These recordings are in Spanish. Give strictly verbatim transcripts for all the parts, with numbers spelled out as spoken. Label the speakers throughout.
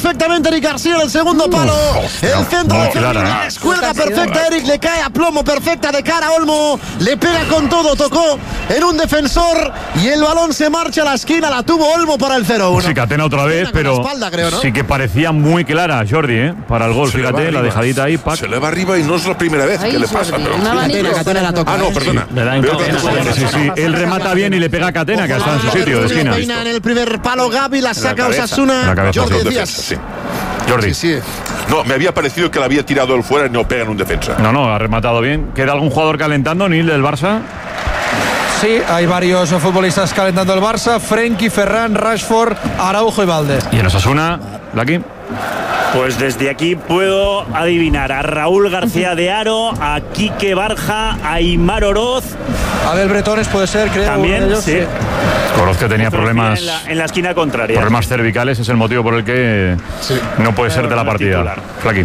Speaker 1: perfectamente Eric García en el segundo palo.
Speaker 2: Uf,
Speaker 1: el
Speaker 2: no,
Speaker 1: centro
Speaker 2: no,
Speaker 1: de Fermín,
Speaker 2: clara,
Speaker 1: la
Speaker 2: ¿eh?
Speaker 1: descuelga perfecta Eric, le cae a plomo perfecta de cara a Olmo, le pega con todo, tocó en un defensor y el balón se marcha a la esquina, la tuvo Olmo para el cero uno.
Speaker 2: Sí, Catena otra vez, pero
Speaker 1: espalda, creo, ¿no?
Speaker 2: sí que parecía muy clara, Jordi, ¿eh? Para el gol,
Speaker 3: Se
Speaker 2: fíjate, la dejadita ahí, Pac.
Speaker 3: Se le va arriba y no es la primera vez
Speaker 4: Ay,
Speaker 3: que le
Speaker 4: Jordi,
Speaker 3: pasa. Pero...
Speaker 4: un abanico.
Speaker 1: Catena, Catena la toca.
Speaker 3: Ah, no, perdona.
Speaker 5: Le da en
Speaker 3: Veo que
Speaker 5: Catena,
Speaker 3: hace
Speaker 2: Sí,
Speaker 3: fuerza.
Speaker 2: sí, él remata bien y le pega a Catena, que está en su sitio de esquina.
Speaker 1: Peina en el primer palo Gavi, la saca
Speaker 3: cabeza.
Speaker 1: Osasuna.
Speaker 2: La cabeza,
Speaker 1: Jordi
Speaker 2: sí.
Speaker 1: decías.
Speaker 3: Sí.
Speaker 2: Jordi.
Speaker 1: Sí, sí.
Speaker 3: No, me había parecido que le había tirado el fuera y no pega en un defensa.
Speaker 2: No, no, ha rematado bien. ¿Queda algún jugador calentando, Nil, del Barça?
Speaker 6: Sí, hay varios futbolistas calentando el Barça: Frenkie, Ferran, Rashford, Araujo y Valde.
Speaker 2: ¿Y en Osasuna, Lucky?
Speaker 5: Pues desde aquí puedo adivinar a Raúl García de Haro, a Quique Barja, a Aimar Oroz.
Speaker 6: Abel Bretones puede ser, creo.
Speaker 5: También,
Speaker 6: uno de ellos,
Speaker 5: sí.
Speaker 2: Oroz, que tenía problemas,
Speaker 5: En la, en la esquina contraria.
Speaker 2: problemas cervicales, es el motivo por el que no puede ser de la partida.
Speaker 5: Titular.
Speaker 2: Flaqui.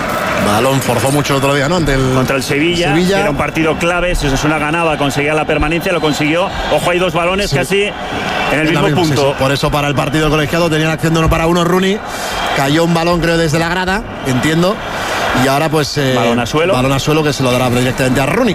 Speaker 1: Balón forzó mucho el otro día, ¿no? Ante el
Speaker 5: Contra el Sevilla,
Speaker 1: Sevilla.
Speaker 5: que era un partido clave. Si Osasuna ganaba, conseguía la permanencia, lo consiguió. Ojo, hay dos balones
Speaker 1: Sí.
Speaker 5: casi en el
Speaker 1: Es la
Speaker 5: mismo
Speaker 1: misma,
Speaker 5: punto.
Speaker 1: sí, sí. Por eso para el partido colegiado tenían acción de uno para uno Rooney. Cayó un balón, creo, desde la grada, entiendo. Y ahora pues... Eh,
Speaker 5: Balón a suelo.
Speaker 1: Balón a suelo que se lo dará directamente a Rooney.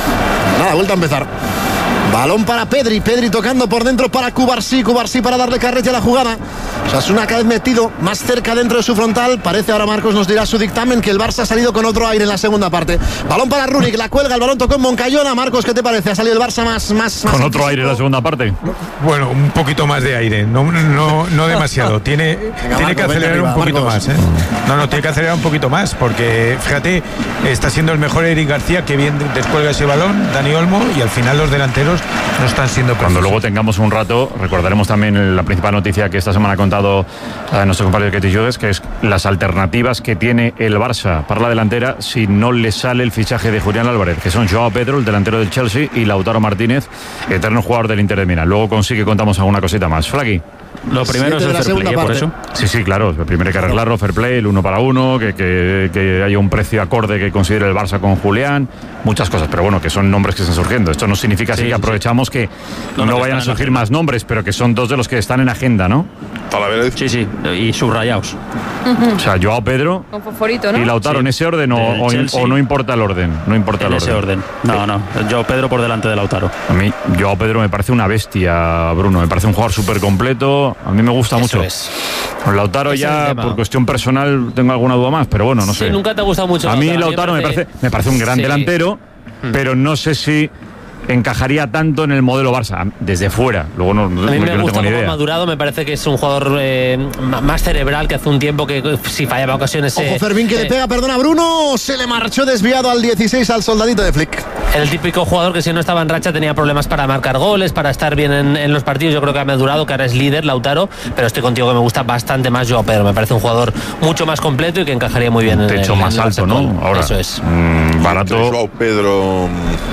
Speaker 1: Nada, vuelta a empezar. Balón para Pedri, Pedri tocando por dentro para Cubarsí, Cubarsí para darle carrete a la jugada. Osasuna cada vez metido más cerca dentro de su frontal. Parece ahora Marcos nos dirá su dictamen que el Barça ha salido con otro aire en la segunda parte. Balón para Rooney, que la cuelga, el balón tocó en Moncayona. Marcos, ¿qué te parece? ¿Ha salido el Barça más... más, más
Speaker 2: Con otro aire en la segunda parte.
Speaker 7: Bueno, un poquito más de aire, no, no, no demasiado. Tiene,
Speaker 1: Venga,
Speaker 7: tiene
Speaker 1: Marco,
Speaker 7: que acelerar
Speaker 1: vente arriba,
Speaker 7: un poquito
Speaker 1: Marcos.
Speaker 7: más. ¿eh? No, no, tiene que acelerar un poquito más, porque fíjate, está siendo el mejor Eric García, que bien descuelga ese balón, Dani Olmo, y al final los delanteros no están siendo precisos.
Speaker 2: Cuando luego tengamos un rato, recordaremos también la principal noticia que esta semana ha contado eh, nuestro compañero Ketty Jodes, que es las alternativas que tiene el Barça para la delantera si no le sale el fichaje de Julián Álvarez, que son Joao Pedro, el delantero del Chelsea, y Lautaro Martínez, eterno jugador del Inter de Milán. Luego consigue, contamos alguna cosita más. Flaqui.
Speaker 5: Lo primero
Speaker 1: Siete
Speaker 5: es
Speaker 1: de la
Speaker 5: el fair play,
Speaker 1: segunda
Speaker 5: ¿eh? Por
Speaker 1: parte.
Speaker 5: eso.
Speaker 2: Sí, sí, claro. Primero hay que arreglarlo, fair play, el uno para uno, que, que, que haya un precio acorde que considere el Barça con Julián, muchas cosas, pero bueno, que son nombres que están surgiendo. Esto no significa así
Speaker 5: Sí,
Speaker 2: que
Speaker 5: sí,
Speaker 2: aprovechamos que
Speaker 5: No,
Speaker 2: no,
Speaker 5: no, que
Speaker 2: vayan a
Speaker 5: están en
Speaker 2: surgir
Speaker 5: agenda.
Speaker 2: más nombres, pero que son dos de los que están en agenda, ¿no?
Speaker 3: Talavera
Speaker 5: Sí, sí, y subrayados.
Speaker 2: O sea, Joao Pedro
Speaker 4: Con fosforito, ¿no?
Speaker 2: y Lautaro,
Speaker 5: Sí.
Speaker 2: ¿en ese orden o,
Speaker 5: Del
Speaker 2: o,
Speaker 5: Chelsea.
Speaker 2: o no importa el orden? No importa
Speaker 5: En
Speaker 2: el
Speaker 5: ese orden. No, no. Yo Pedro por delante de Lautaro.
Speaker 2: A mí, Joao Pedro me parece una bestia, Bruno. Me parece un jugador súper completo. A mí me gusta
Speaker 5: Eso
Speaker 2: mucho.
Speaker 5: es.
Speaker 2: Con Lautaro
Speaker 5: Ese es el
Speaker 2: ya,
Speaker 5: tema.
Speaker 2: por cuestión personal, tengo alguna duda más, pero bueno, no
Speaker 5: Sí,
Speaker 2: sé.
Speaker 5: nunca te ha gustado mucho
Speaker 2: A mí
Speaker 5: Lautaro.
Speaker 2: Lautaro me parece, me parece un gran
Speaker 5: Sí.
Speaker 2: delantero, pero no sé si encajaría tanto en el modelo Barça desde fuera. Luego no,
Speaker 8: A mí
Speaker 2: no,
Speaker 8: me
Speaker 2: yo no
Speaker 8: gusta
Speaker 2: tengo ni
Speaker 8: cómo ha
Speaker 2: idea.
Speaker 8: madurado, me parece que es un jugador eh, más cerebral, que hace un tiempo que si fallaba ocasiones...
Speaker 1: Ojo,
Speaker 8: eh,
Speaker 1: Fermín, que
Speaker 8: eh,
Speaker 1: le pega, perdona, Bruno. Se le marchó desviado al dieciséis al soldadito de Flick.
Speaker 8: El típico jugador que si no estaba en racha tenía problemas para marcar goles, para estar bien en, en los partidos. Yo creo que ha madurado, que ahora es líder, Lautaro, pero estoy contigo que me gusta bastante más Joao Pedro. Me parece un jugador mucho más completo y que encajaría muy bien
Speaker 2: Un
Speaker 8: en
Speaker 2: techo
Speaker 8: en
Speaker 2: más
Speaker 8: el
Speaker 2: alto, ¿no?
Speaker 8: Barça.
Speaker 2: Ahora,
Speaker 8: Eso es.
Speaker 2: mm, barato.
Speaker 3: Entre Joao Pedro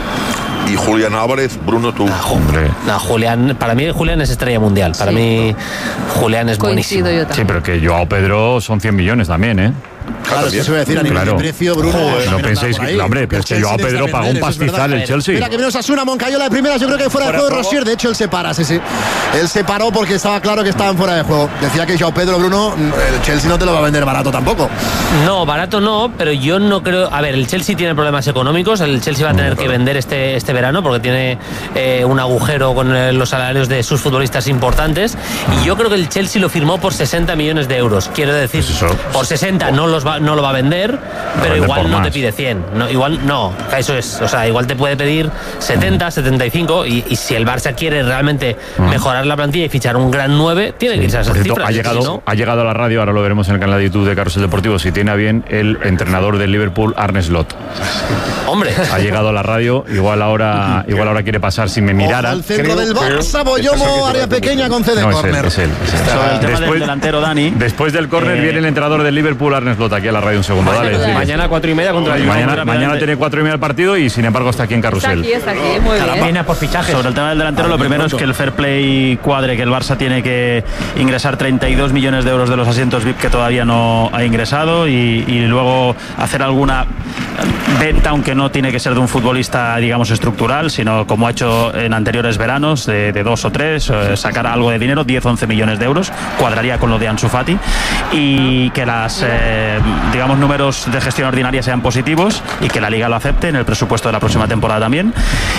Speaker 3: y Julián Álvarez, Bruno, tú.
Speaker 8: Ah,
Speaker 2: Hombre.
Speaker 8: No, Julián, para mí Julián es estrella mundial. Para
Speaker 4: Sí.
Speaker 8: mí Julián es
Speaker 4: Coincido
Speaker 8: buenísimo.
Speaker 4: yo
Speaker 2: Sí,
Speaker 4: también.
Speaker 2: pero que Joao Pedro son cien millones también, ¿eh?
Speaker 1: Claro, es que eso iba a decir a nivel
Speaker 2: Claro.
Speaker 1: de precio, Bruno.
Speaker 2: Joder,
Speaker 1: también
Speaker 2: no
Speaker 1: anda
Speaker 2: penséis
Speaker 1: por
Speaker 2: que-
Speaker 1: ahí.
Speaker 2: hombre, pero es que
Speaker 1: El
Speaker 2: Joao
Speaker 1: Chelsea
Speaker 2: Pedro
Speaker 1: necesita
Speaker 2: pagó un
Speaker 1: vender, eso es
Speaker 2: pastizal
Speaker 1: verdad.
Speaker 2: el Chelsea.
Speaker 1: Mira que viene Osasuna, Moncayola de primera, yo creo que fuera de
Speaker 5: Fuera
Speaker 1: juego
Speaker 5: de
Speaker 1: de
Speaker 5: juego.
Speaker 1: Rosier, de hecho él se para, sí, sí. Él se paró porque estaba claro que estaban fuera de juego. Decía que Joao Pedro, Bruno, el Chelsea no te lo va a vender barato tampoco.
Speaker 8: No, barato no, pero yo no creo... A ver, el Chelsea tiene problemas económicos, el Chelsea va a tener que vender este, este verano porque tiene eh, un agujero con eh, los salarios de sus futbolistas importantes, y yo creo que el Chelsea lo firmó por sesenta millones de euros. Quiero decir,
Speaker 2: Pues eso.
Speaker 8: por sesenta no, los va, no lo va a vender, pero
Speaker 2: vender
Speaker 8: igual
Speaker 2: por
Speaker 8: no
Speaker 2: más.
Speaker 8: te pide cien. No, igual no, eso es. O sea, igual te puede pedir setenta, setenta y cinco, y, y si el Barça quiere realmente mejorar la plantilla y fichar un gran nueve, tiene que irse a esas
Speaker 2: Por cierto,
Speaker 8: cifras.
Speaker 2: ha
Speaker 8: si
Speaker 2: llegado,
Speaker 8: no-
Speaker 2: ha llegado a la radio, ahora lo veremos en el canal de YouTube de Carrusel Deportivo, si tiene a bien, el entrenador del Liverpool, Arne Slot.
Speaker 8: Hombre,
Speaker 2: Ha llegado a la radio, igual ahora, igual ahora quiere pasar si me mirara.
Speaker 1: Ojo al centro
Speaker 3: Creo-
Speaker 1: del
Speaker 3: creo-
Speaker 1: Barça, Boyomo, área pequeña con C de
Speaker 2: No, es él,
Speaker 1: córner.
Speaker 2: es él. es él.
Speaker 5: Sobre el tema del
Speaker 2: Después,
Speaker 5: delantero, Dani.
Speaker 2: después del córner
Speaker 5: Eh,
Speaker 2: viene el entrenador del Liverpool, Arne Slot. Lota aquí a la radio un segundo. Dale,
Speaker 4: Mañana,
Speaker 2: dile.
Speaker 4: mañana cuatro y media contra el
Speaker 2: Mañana, mañana tiene cuatro y media el partido y sin embargo está aquí en Carrusel.
Speaker 9: Está aquí, está aquí, muy bien.
Speaker 5: Viene por fichajes. Sobre el tema del delantero, lo primero es que el fair play cuadre, que el Barça tiene que ingresar treinta y dos millones de euros de los asientos V I P que todavía no ha ingresado y, y luego hacer alguna venta, aunque no tiene que ser de un futbolista, digamos, estructural, sino como ha hecho en anteriores veranos, de, de dos o tres, eh, sacar algo de dinero, diez, once millones de euros, cuadraría con lo de Ansu Fati, y que las, eh, digamos, números de gestión ordinaria sean positivos y que la Liga lo acepte en el presupuesto de la próxima temporada también,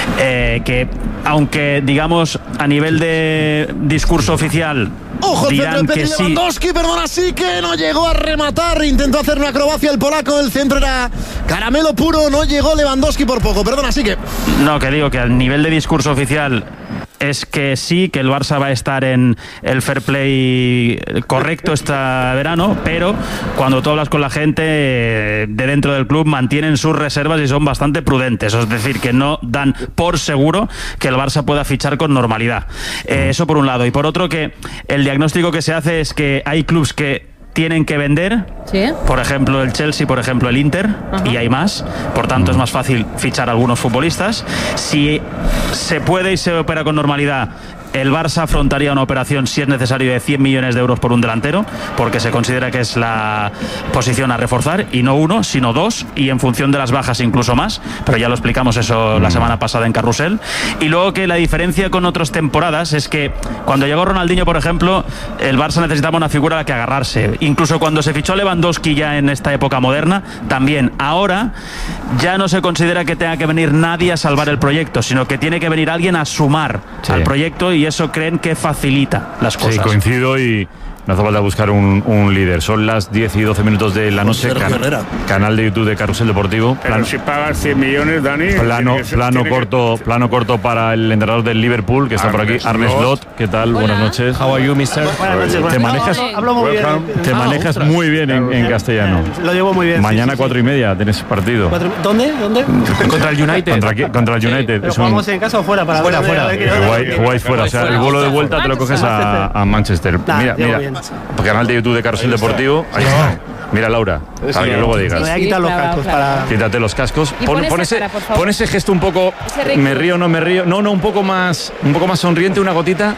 Speaker 5: eh, que aunque, digamos, a nivel de discurso oficial
Speaker 1: Ojo, el
Speaker 5: dirán
Speaker 1: centro de
Speaker 5: que
Speaker 1: Pedri
Speaker 5: sí.
Speaker 1: Lewandowski, perdona, sí que no llegó a rematar, intentó hacer una acrobacia el polaco, el centro era caramelo puro, no llegó Lewandowski por poco, perdona, sí que...
Speaker 5: No, que digo que al nivel de discurso oficial es que sí, que el Barça va a estar en el fair play correcto este verano, pero cuando tú hablas con la gente de dentro del club mantienen sus reservas y son bastante prudentes, es decir, que no dan por seguro que el Barça pueda fichar con normalidad. Eh, eso por un lado. Y por otro, que el diagnóstico que se hace es que hay clubs que tienen que vender,
Speaker 9: ¿sí?
Speaker 5: Por ejemplo el Chelsea, por ejemplo el Inter, uh-huh. Y hay más, por tanto es más fácil fichar a algunos futbolistas. Si se puede y se opera con normalidad, el Barça afrontaría una operación, si es necesario, de cien millones de euros por un delantero, porque se considera que es la posición a reforzar, y no uno, sino dos, y en función de las bajas incluso más, pero ya lo explicamos eso la semana pasada en Carrusel. Y luego que la diferencia con otras temporadas es que cuando llegó Ronaldinho, por ejemplo, el Barça necesitaba una figura a la que agarrarse. Incluso cuando se fichó Lewandowski ya en esta época moderna, también. Ahora ya no se considera que tenga que venir nadie a salvar el proyecto, sino que tiene que venir alguien a sumar sí. al proyecto, y eso creen que facilita las cosas.
Speaker 2: Sí, coincido, y no hace falta buscar un, un líder. Son las diez y doce minutos de la noche. Can, canal de YouTube de Carrusel Deportivo.
Speaker 10: Pero
Speaker 2: Plan,
Speaker 10: si pagas cien millones, Dani.
Speaker 2: Plano,
Speaker 10: ser,
Speaker 2: plano corto, que... plano corto para el entrenador del Liverpool, que está
Speaker 10: Arnes
Speaker 2: por aquí, Arne Slot. ¿Qué tal?
Speaker 9: Hola.
Speaker 2: Buenas noches.
Speaker 4: How are you, mister?
Speaker 11: Buenas noches.
Speaker 2: Te manejas,
Speaker 11: Hablo muy bien.
Speaker 2: te manejas
Speaker 11: ah,
Speaker 2: muy bien en, en castellano.
Speaker 11: Lo llevo muy bien.
Speaker 2: Mañana
Speaker 11: sí, sí,
Speaker 2: cuatro y media tenés partido.
Speaker 11: Cuatro, ¿Dónde? ¿Dónde?
Speaker 4: Contra el United.
Speaker 2: Contra, contra el United.
Speaker 11: Sí, pero
Speaker 2: es un...
Speaker 11: ¿jugamos en casa o fuera? Para
Speaker 4: fuera,
Speaker 11: ver,
Speaker 4: fuera.
Speaker 11: A ver, a ver,
Speaker 2: Jugáis, jugáis fuera. O sea, el vuelo de vuelta te lo coges a, a Manchester.
Speaker 11: Nah,
Speaker 2: mira, mira. Canal de YouTube de Carrusel Deportivo. Ahí está. Mira, Laura, para que luego digas.
Speaker 11: Me voy a quitar los cascos para...
Speaker 2: Quítate los cascos.
Speaker 9: Y
Speaker 2: Pon,
Speaker 9: pon
Speaker 2: pon,
Speaker 9: esa
Speaker 2: ese,
Speaker 9: cara,
Speaker 2: pon ese gesto un poco. Me río, no me río. No, no, un poco más, un poco más sonriente, una gotita.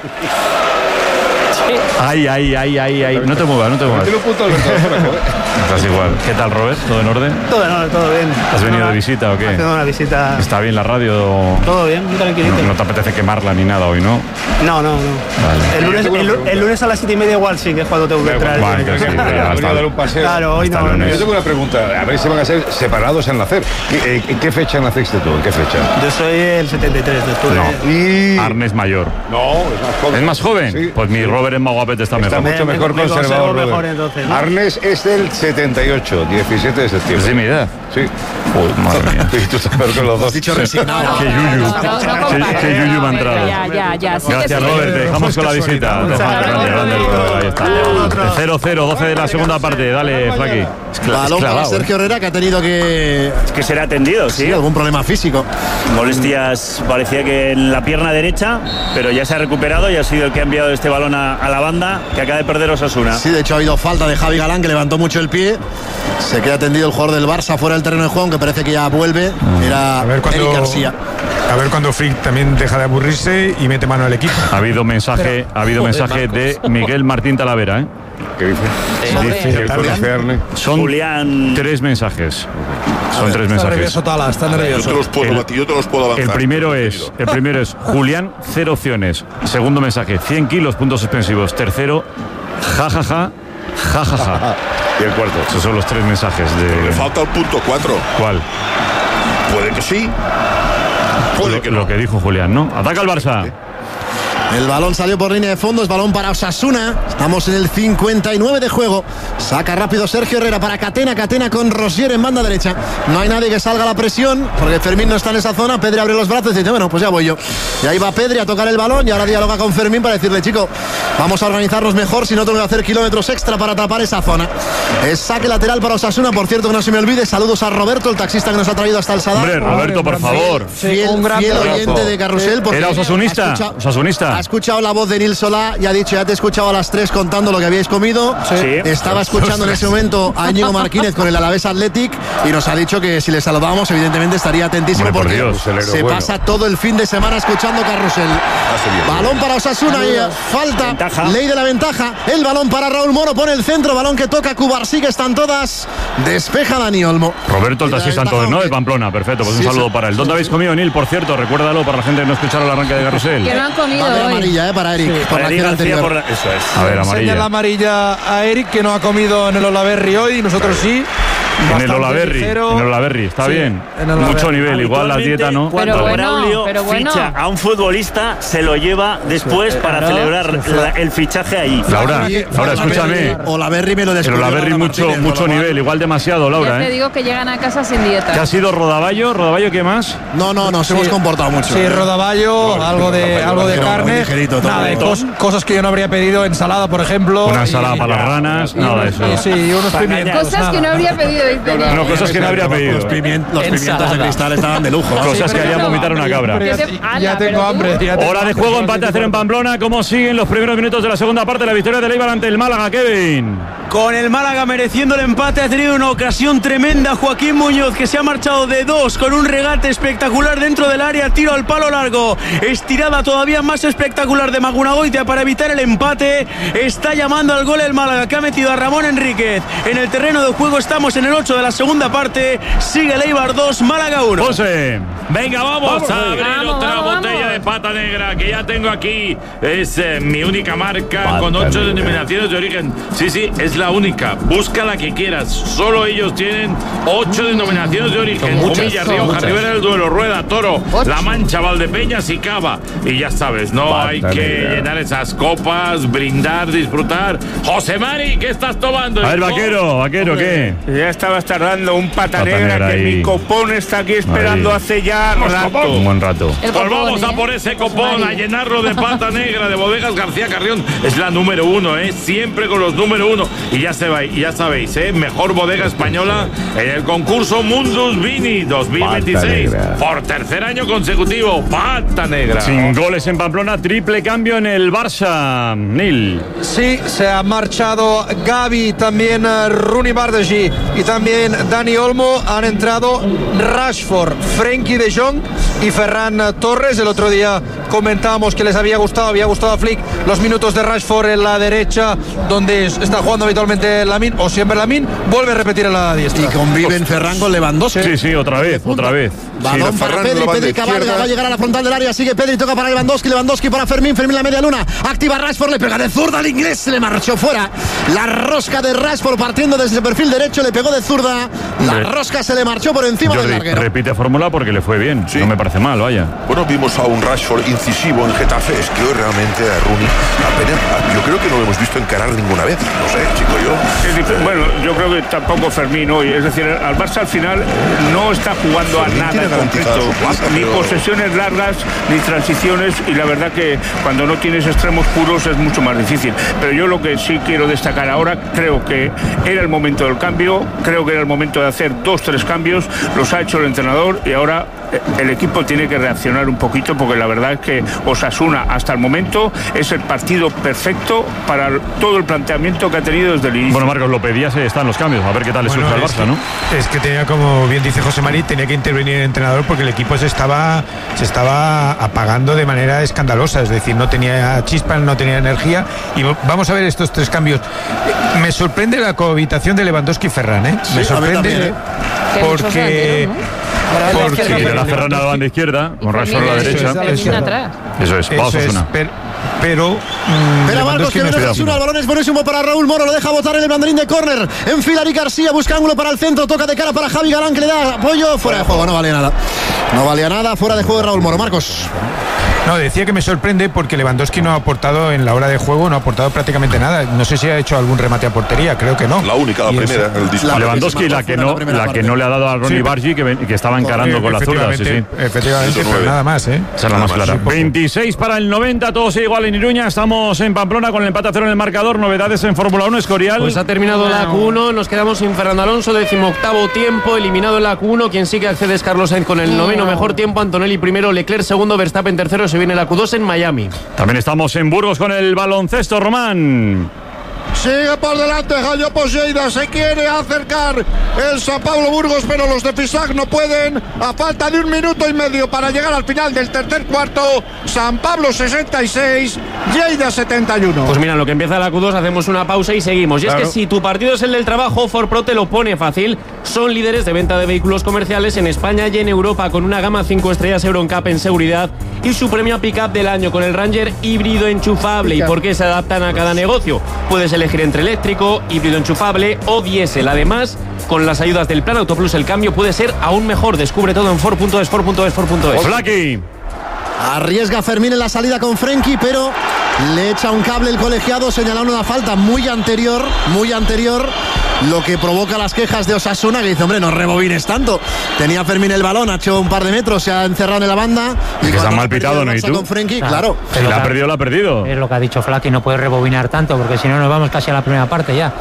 Speaker 2: Ay, ay, ay, ay, ay. No te muevas, no te muevas. Estás igual. ¿Qué tal, Robert? ¿Todo en orden?
Speaker 11: Todo en orden, todo bien.
Speaker 2: ¿Has venido de visita o qué?
Speaker 11: Haciendo una visita.
Speaker 2: ¿Está bien la radio?
Speaker 11: Todo bien, muy tranquilito.
Speaker 2: No, no te apetece quemarla ni nada hoy, ¿no?
Speaker 11: No, no, no.
Speaker 2: Vale.
Speaker 11: El lunes, el, el lunes a las siete y media igual sí, que es cuando tengo que entrar.
Speaker 2: Vale, que sí, ya
Speaker 12: a dar un paseo.
Speaker 11: Claro, hoy no, no.
Speaker 12: Yo tengo una pregunta. A ver si van a ser separados en nacer. ¿Qué, ¿En qué fecha naciste tú? ¿En qué fecha?
Speaker 11: Yo soy el setenta y tres de octubre.
Speaker 2: No. Y... Arne es mayor.
Speaker 12: No, es más joven.
Speaker 2: ¿Es más joven?
Speaker 12: Sí.
Speaker 2: Pues mi Robert es más guapete, está,
Speaker 12: está
Speaker 2: mejor.
Speaker 12: mucho mejor
Speaker 11: me, me
Speaker 12: conservado.
Speaker 11: mejor entonces, ¿no?
Speaker 12: Arnes es del setenta y ocho, diecisiete de septiembre.
Speaker 2: ¿Es de mi edad?
Speaker 12: Sí.
Speaker 2: Uy, madre mía.
Speaker 12: Y tú estás peor que los dos.
Speaker 1: Has dicho resignado.
Speaker 2: Qué yuyu. Qué- qué yuyu me ha entrado.
Speaker 9: Ya, ya, ya. Sí que
Speaker 2: Gracias,
Speaker 9: sí.
Speaker 2: Robert. Te dejamos con la visita. Te dejamos grande, grande el todo. Ahí está. cero cero, doce de la segunda parte. Dale, Flaqui. Es cla- es
Speaker 1: Balón para
Speaker 2: clavado, ¿eh?
Speaker 1: Sergio Herrera, que ha tenido que...
Speaker 5: Que será atendido, sí.
Speaker 1: Sí, algún problema físico.
Speaker 5: Molestias, parecía que en la pierna derecha, pero ya se ha recuperado y ha sido el que ha enviado este balón a, a la banda, que acaba de perder Osasuna.
Speaker 1: Sí, de hecho ha habido falta de Javi Galán, que levantó mucho el pie. Se queda tendido el jugador del Barça fuera del terreno de juego, que parece que ya vuelve. Era
Speaker 7: A ver cuando,
Speaker 1: Eric García.
Speaker 7: a ver cuando Frick también deja de aburrirse y mete mano al equipo.
Speaker 2: Ha habido mensaje, ha habido mensaje de Miguel Martín Talavera, ¿eh?
Speaker 12: ¿Qué dice?
Speaker 2: Dice-
Speaker 12: ¿Qué dice Arne?
Speaker 2: Son
Speaker 5: Julián.
Speaker 2: tres mensajes. Son tres
Speaker 6: Está
Speaker 2: mensajes.
Speaker 6: nervioso Tala, está
Speaker 3: Yo te
Speaker 6: nervioso.
Speaker 3: los puedo,
Speaker 2: El-
Speaker 3: Mati, yo te los puedo avanzar.
Speaker 2: El primero es, el primero es Julián, cero opciones. Segundo mensaje, cien kilos, puntos suspensivos. Tercero, jajaja, jajaja.
Speaker 12: Y el cuarto.
Speaker 2: Esos son los tres mensajes
Speaker 3: Le
Speaker 2: de.
Speaker 3: falta el punto cuatro.
Speaker 2: ¿Cuál?
Speaker 3: Puede que sí. Puede
Speaker 2: Lo,
Speaker 3: que
Speaker 2: lo
Speaker 3: no.
Speaker 2: que dijo Julián, ¿no? Ataca el Barça.
Speaker 1: El balón salió por línea de fondo, es balón para Osasuna. Estamos en el cincuenta y nueve de juego. Saca rápido Sergio Herrera para Catena, Catena con Rosier en banda derecha. No hay nadie que salga a la presión, porque Fermín no está en esa zona. Pedri abre los brazos y dice, bueno, pues ya voy yo. Y ahí va Pedri a tocar el balón y ahora dialoga con Fermín para decirle, chico, vamos a organizarnos mejor, si no tengo que hacer kilómetros extra para tapar esa zona. Es saque lateral para Osasuna, por cierto, que no se me olvide. Saludos a Roberto, el taxista que nos ha traído hasta el Sadar.
Speaker 2: Hombre, Roberto, por favor.
Speaker 1: Fiel,
Speaker 6: un gran
Speaker 1: fiel
Speaker 6: pedazo.
Speaker 1: oyente de Carrusel. porque
Speaker 2: ¿Era
Speaker 1: ha
Speaker 2: osasunista?
Speaker 1: escuchado-
Speaker 2: Osasunista.
Speaker 1: Ha escuchado la voz de Nil Solá y ha dicho, ya te he escuchado a las tres contando lo que habíais comido.
Speaker 10: Sí.
Speaker 1: Estaba escuchando en ese momento a Íñigo Martínez con el Alavés Athletic y nos ha dicho que si le saludábamos, evidentemente estaría atentísimo.
Speaker 2: Hombre, por
Speaker 1: porque
Speaker 2: Dios,
Speaker 1: se
Speaker 12: bueno.
Speaker 1: pasa todo el fin de semana escuchando Carrusel. Balón para Osasuna y falta,
Speaker 10: Ventaja.
Speaker 1: ley de la ventaja. El balón para Raúl Moro, pone el centro, balón que toca Cubarsí, que están todas. Despeja Dani Olmo.
Speaker 2: Roberto, el
Speaker 1: Y la
Speaker 2: taxista
Speaker 1: ventaja,
Speaker 2: entonces, ¿no? De
Speaker 1: hombre.
Speaker 2: Pamplona, perfecto, pues
Speaker 1: Sí,
Speaker 2: un saludo
Speaker 1: sí.
Speaker 2: para él. ¿Dónde habéis comido, Nil? Por cierto, recuérdalo para la gente que no escucharon el arranque de Carrusel.
Speaker 9: Que no han comido
Speaker 1: Va a haber
Speaker 9: hoy.
Speaker 1: amarilla, eh, para Eric. por la
Speaker 10: Para
Speaker 1: acción
Speaker 10: García
Speaker 1: anterior.
Speaker 10: por la- Eso es.
Speaker 2: A ver,
Speaker 6: Enseña
Speaker 2: amarilla.
Speaker 6: la amarilla a Eric, que no ha comido en el Olaverri hoy, nosotros sí.
Speaker 2: En el
Speaker 6: Bastante
Speaker 2: Olaverri,
Speaker 6: ligero.
Speaker 2: en el Olaverri, está
Speaker 6: Sí,
Speaker 2: bien.
Speaker 6: en el
Speaker 2: Mucho
Speaker 6: Olaverri.
Speaker 2: nivel, igual la dieta, ¿no?
Speaker 9: Pero
Speaker 10: Cuando
Speaker 9: bueno,
Speaker 10: Braulio
Speaker 9: pero bueno.
Speaker 10: ficha a un futbolista, se lo lleva después para
Speaker 6: claro.
Speaker 10: celebrar la- el fichaje ahí.
Speaker 2: Laura, Laura, escúchame.
Speaker 1: Olaverri me lo
Speaker 2: El
Speaker 1: descubrió.
Speaker 2: Olaverri
Speaker 1: Laura
Speaker 2: mucho,
Speaker 1: Martínez,
Speaker 2: mucho
Speaker 1: con lo cual-
Speaker 2: nivel, igual demasiado,
Speaker 9: Ya
Speaker 2: Laura,
Speaker 9: te
Speaker 2: ¿eh?
Speaker 9: digo que llegan a casa sin dieta.
Speaker 2: ¿Qué ha sido Rodaballo? ¿Rodaballo qué más?
Speaker 1: No, no, nos hemos comportado mucho.
Speaker 6: Sí, rodaballo, algo de, algo de
Speaker 1: muy
Speaker 6: carne.
Speaker 1: ligerito todo.
Speaker 6: Nada, de cos- cosas que yo no habría pedido, ensalada, por ejemplo.
Speaker 2: Una
Speaker 6: y-
Speaker 2: ensalada para las ranas, nada de eso.
Speaker 6: y- Sí, y unos pimientos.
Speaker 9: Cosas que no
Speaker 6: nada.
Speaker 9: habría pedido, dice.
Speaker 2: No, cosas que no habría pedido.
Speaker 1: Los, pimien- los pimientos de
Speaker 8: Ensalada.
Speaker 1: cristal estaban de lujo.
Speaker 2: Cosas que
Speaker 9: pero
Speaker 2: harían
Speaker 9: no,
Speaker 2: vomitar una cabra.
Speaker 6: Ya,
Speaker 9: Yo te-
Speaker 6: ya
Speaker 9: Ala,
Speaker 6: tengo
Speaker 9: pero tú-
Speaker 6: hambre. ya tengo
Speaker 2: Hora de
Speaker 6: hambre,
Speaker 2: juego,
Speaker 6: sí,
Speaker 2: empate a
Speaker 6: sí,
Speaker 2: cero en Pamplona. ¿Cómo siguen los primeros minutos de la segunda parte? La victoria del Eibar ante el Málaga, Kevin.
Speaker 11: Con el Málaga mereciendo el empate, ha tenido una ocasión tremenda Joaquín Muñoz, que se ha marchado de dos con un regate espectacular dentro del área, tiro al palo largo, estirada todavía más espectacular de Magunagoitia para evitar el empate. Está llamando al gol el Málaga, que ha metido a Ramón Enríquez en el terreno de juego. Estamos en el ocho de la segunda parte, sigue el Eibar dos, Málaga uno.
Speaker 2: José.
Speaker 13: Venga, vamos,
Speaker 11: Vamos,
Speaker 13: a abrir
Speaker 9: vamos,
Speaker 13: otra
Speaker 9: vamos,
Speaker 13: botella
Speaker 9: vamos.
Speaker 13: de pata negra que ya tengo aquí. Es eh, mi única marca con ocho denominaciones de origen. Sí, sí, es la única. Busca la que quieras. Solo ellos tienen ocho denominaciones de origen. Humilla, Rioja, Ribera del Duero, Rueda, Toro, La Mancha, Valdepeñas y Cava. Y ya sabes, no hay que llenar esas copas, brindar, disfrutar. José Mari, ¿qué estás tomando?
Speaker 2: A ver, vaquero, vaquero, ¿qué?
Speaker 10: Ya estabas tardando un pata,
Speaker 2: Pata
Speaker 10: negra,
Speaker 2: negra
Speaker 10: que
Speaker 2: ahí.
Speaker 10: mi copón está aquí esperando
Speaker 2: Ahí.
Speaker 10: hace ya rato.
Speaker 2: Un buen rato.
Speaker 9: El
Speaker 13: Pues
Speaker 9: copón,
Speaker 13: vamos a
Speaker 9: ¿eh?
Speaker 13: por ese
Speaker 9: José
Speaker 13: copón,
Speaker 9: Mari.
Speaker 13: a llenarlo de pata negra de Bodegas García Carrión. Es la número uno, ¿eh? Siempre con los número uno. Y ya, se va, y ya sabéis, ¿eh? Mejor bodega española en el concurso Mundus Vini dos mil veintiséis. Por tercer año consecutivo, pata negra.
Speaker 2: Sin goles en Pamplona, triple cambio en el Barça. Nil.
Speaker 6: Sí, se ha marchado Gavi, también eh, Rooney Bardghji y también Dani Olmo. Han entrado Rashford, Frenkie de Jong y Ferran Torres. El otro día comentábamos que les había gustado, había gustado a Flick los minutos de Rashford en la derecha, donde está jugando habitualmente Lamine, o siempre Lamine, vuelve a repetir a la diestra.
Speaker 1: Y conviven Ferran con Lewandowski.
Speaker 2: Sí, sí, otra vez, otra vez.
Speaker 1: Balón
Speaker 3: Sí,
Speaker 1: para
Speaker 3: Ferran
Speaker 1: Pedri,
Speaker 3: lo va de
Speaker 1: Pedri cabalga,
Speaker 3: izquierda.
Speaker 1: va a llegar a la frontal del área, sigue Pedri, toca para Lewandowski, Lewandowski para Fermín, Fermín la media luna, activa Rashford, le pega de zurda al inglés, se le marchó fuera, la rosca de Rashford partiendo desde el perfil derecho, le pegó de zurda, la
Speaker 2: Hombre.
Speaker 1: rosca se le marchó por encima del
Speaker 2: Jordi,
Speaker 1: larguero.
Speaker 2: repite fórmula porque le fue bien.
Speaker 3: Sí.
Speaker 2: No me parece mal, vaya.
Speaker 3: Bueno, vimos a un Rashford incisivo en Getafe. Es que hoy realmente a Rooney apenas, yo creo que no lo hemos visto encarar ninguna vez. No sé, chico, yo.
Speaker 10: Es dif- Bueno, yo creo que tampoco Fermín hoy. Es decir, al Barça al final no está jugando a
Speaker 3: Fermín
Speaker 10: nada
Speaker 3: tiene
Speaker 10: en
Speaker 3: garantizada
Speaker 10: concreto.
Speaker 3: su plaza,
Speaker 10: Ni
Speaker 3: pero-
Speaker 10: posesiones largas, ni transiciones. Y la verdad que cuando no tienes extremos puros es mucho más difícil. Pero yo lo que sí quiero destacar ahora, creo que era el momento del cambio. Creo que era el momento de hacer dos, tres cambios. Los ha hecho el entrenador y ahora eh, el equipo tiene que reaccionar un poquito, porque la verdad es que Osasuna hasta el momento es el partido perfecto para el- todo el planteamiento que ha tenido desde el inicio.
Speaker 2: Bueno, Marcos, lo pedías, eh, están los cambios. A ver qué tal le
Speaker 7: Bueno,
Speaker 2: surge al
Speaker 7: es
Speaker 2: Barça,
Speaker 7: que-
Speaker 2: ¿no?
Speaker 7: Es que tenía, como bien dice José Mari, tenía que intervenir el entrenador porque el equipo se estaba, se estaba apagando de manera escandalosa. Es decir, no tenía chispa, no tenía energía. Y vamos a ver estos tres cambios. Me sorprende la cohabitación de Lewandowski y Ferran, ¿eh?
Speaker 1: Sí,
Speaker 7: Me
Speaker 1: a mí
Speaker 7: sorprende
Speaker 1: también, ¿eh?
Speaker 9: Que muchos
Speaker 7: porque...
Speaker 9: delanteros, ¿no?
Speaker 7: porque
Speaker 2: Sí, le da Ferran a la banda izquierda, con Rashford a la
Speaker 9: Fermín,
Speaker 2: derecha.
Speaker 9: Fermín atrás.
Speaker 2: Eso es,
Speaker 7: Eso
Speaker 2: vamos a
Speaker 7: es,
Speaker 2: Osasuna.
Speaker 7: pero, pero mm,
Speaker 1: Pero Marcos,
Speaker 7: Lewandowski
Speaker 1: que
Speaker 7: no
Speaker 1: viene
Speaker 7: está-
Speaker 1: Osasuna, el balón es buenísimo para Raúl Moro, lo deja botar en el banderín de córner. Enfila Eric García, busca ángulo para el centro, toca de cara para Javi Galán, que le da apoyo, fuera de juego, no valía nada. No valía nada, fuera de juego de Raúl Moro. Marcos.
Speaker 7: No, decía que me sorprende porque Lewandowski no ha aportado en la hora de juego, no ha aportado prácticamente nada. No sé si ha hecho algún remate a portería, creo que no.
Speaker 3: La única, la
Speaker 7: Y
Speaker 3: primera,
Speaker 7: eso-
Speaker 3: el disparo.
Speaker 2: Lewandowski, la que, no, la que no le ha dado a Ronnie
Speaker 7: Sí.
Speaker 2: Bargi, que, ven- que estaba encarando con la zurda. Sí, sí.
Speaker 7: Efectivamente, efectivamente,
Speaker 3: Eso
Speaker 7: pero
Speaker 3: nueve.
Speaker 7: nada más, ¿eh?
Speaker 2: Esa es la más
Speaker 3: Nada más,
Speaker 2: clara.
Speaker 3: sí, poco.
Speaker 2: veintiséis para el noventa, todo sigue igual en Iruña. Estamos en Pamplona con el empate a cero en el marcador. Novedades en Fórmula uno, Escorial.
Speaker 4: Pues ha terminado la Q uno, nos quedamos sin Fernando Alonso, decimoctavo tiempo, eliminado en la Q uno. Quien sí que accede es Carlos Sainz con el noveno mejor tiempo, Antonelli primero, Leclerc segundo, Verstappen tercero, se viene la Q dos en Miami.
Speaker 2: También estamos en Burgos con el baloncesto, Román.
Speaker 1: Sigue por delante Jallo Lleida, se quiere acercar el San Pablo Burgos, pero los de Fisac no pueden. A falta de un minuto y medio para llegar al final del tercer cuarto, San Pablo sesenta y seis, Lleida setenta y uno.
Speaker 4: Pues mira, en lo que empieza la Q dos hacemos una pausa y seguimos. Y claro, es que si tu partido es el del trabajo, Ford Pro te lo pone fácil. Son líderes de venta de vehículos comerciales en España y en Europa, con una gama cinco estrellas Euro N C A P en seguridad y su premio Pickup del año con el Ranger híbrido enchufable. ¿Y por qué se adaptan a cada negocio? Puedes elegir entre eléctrico, híbrido enchufable o diésel. Además, con las ayudas del Plan Auto Plus, el cambio puede ser aún mejor. Descubre todo en Ford punto es, Ford punto es, Ford punto es.
Speaker 2: Flaky.
Speaker 1: Arriesga Fermín en la salida con Frenkie, pero le echa un cable el colegiado, señalando una falta muy anterior, muy anterior, lo que provoca las quejas de Osasuna, que dice, hombre, no rebobines tanto. Tenía Fermín el balón, ha hecho un par de metros, se ha encerrado en la banda.
Speaker 2: Y que se han mal pitado, ¿no? ¿Y tú?
Speaker 1: Con Frenkie,
Speaker 14: Ah,
Speaker 1: claro.
Speaker 2: Si la ha perdido, la ha perdido.
Speaker 14: Es lo que ha dicho Flaky, no puede rebobinar tanto, porque si no nos vamos casi a la primera parte ya.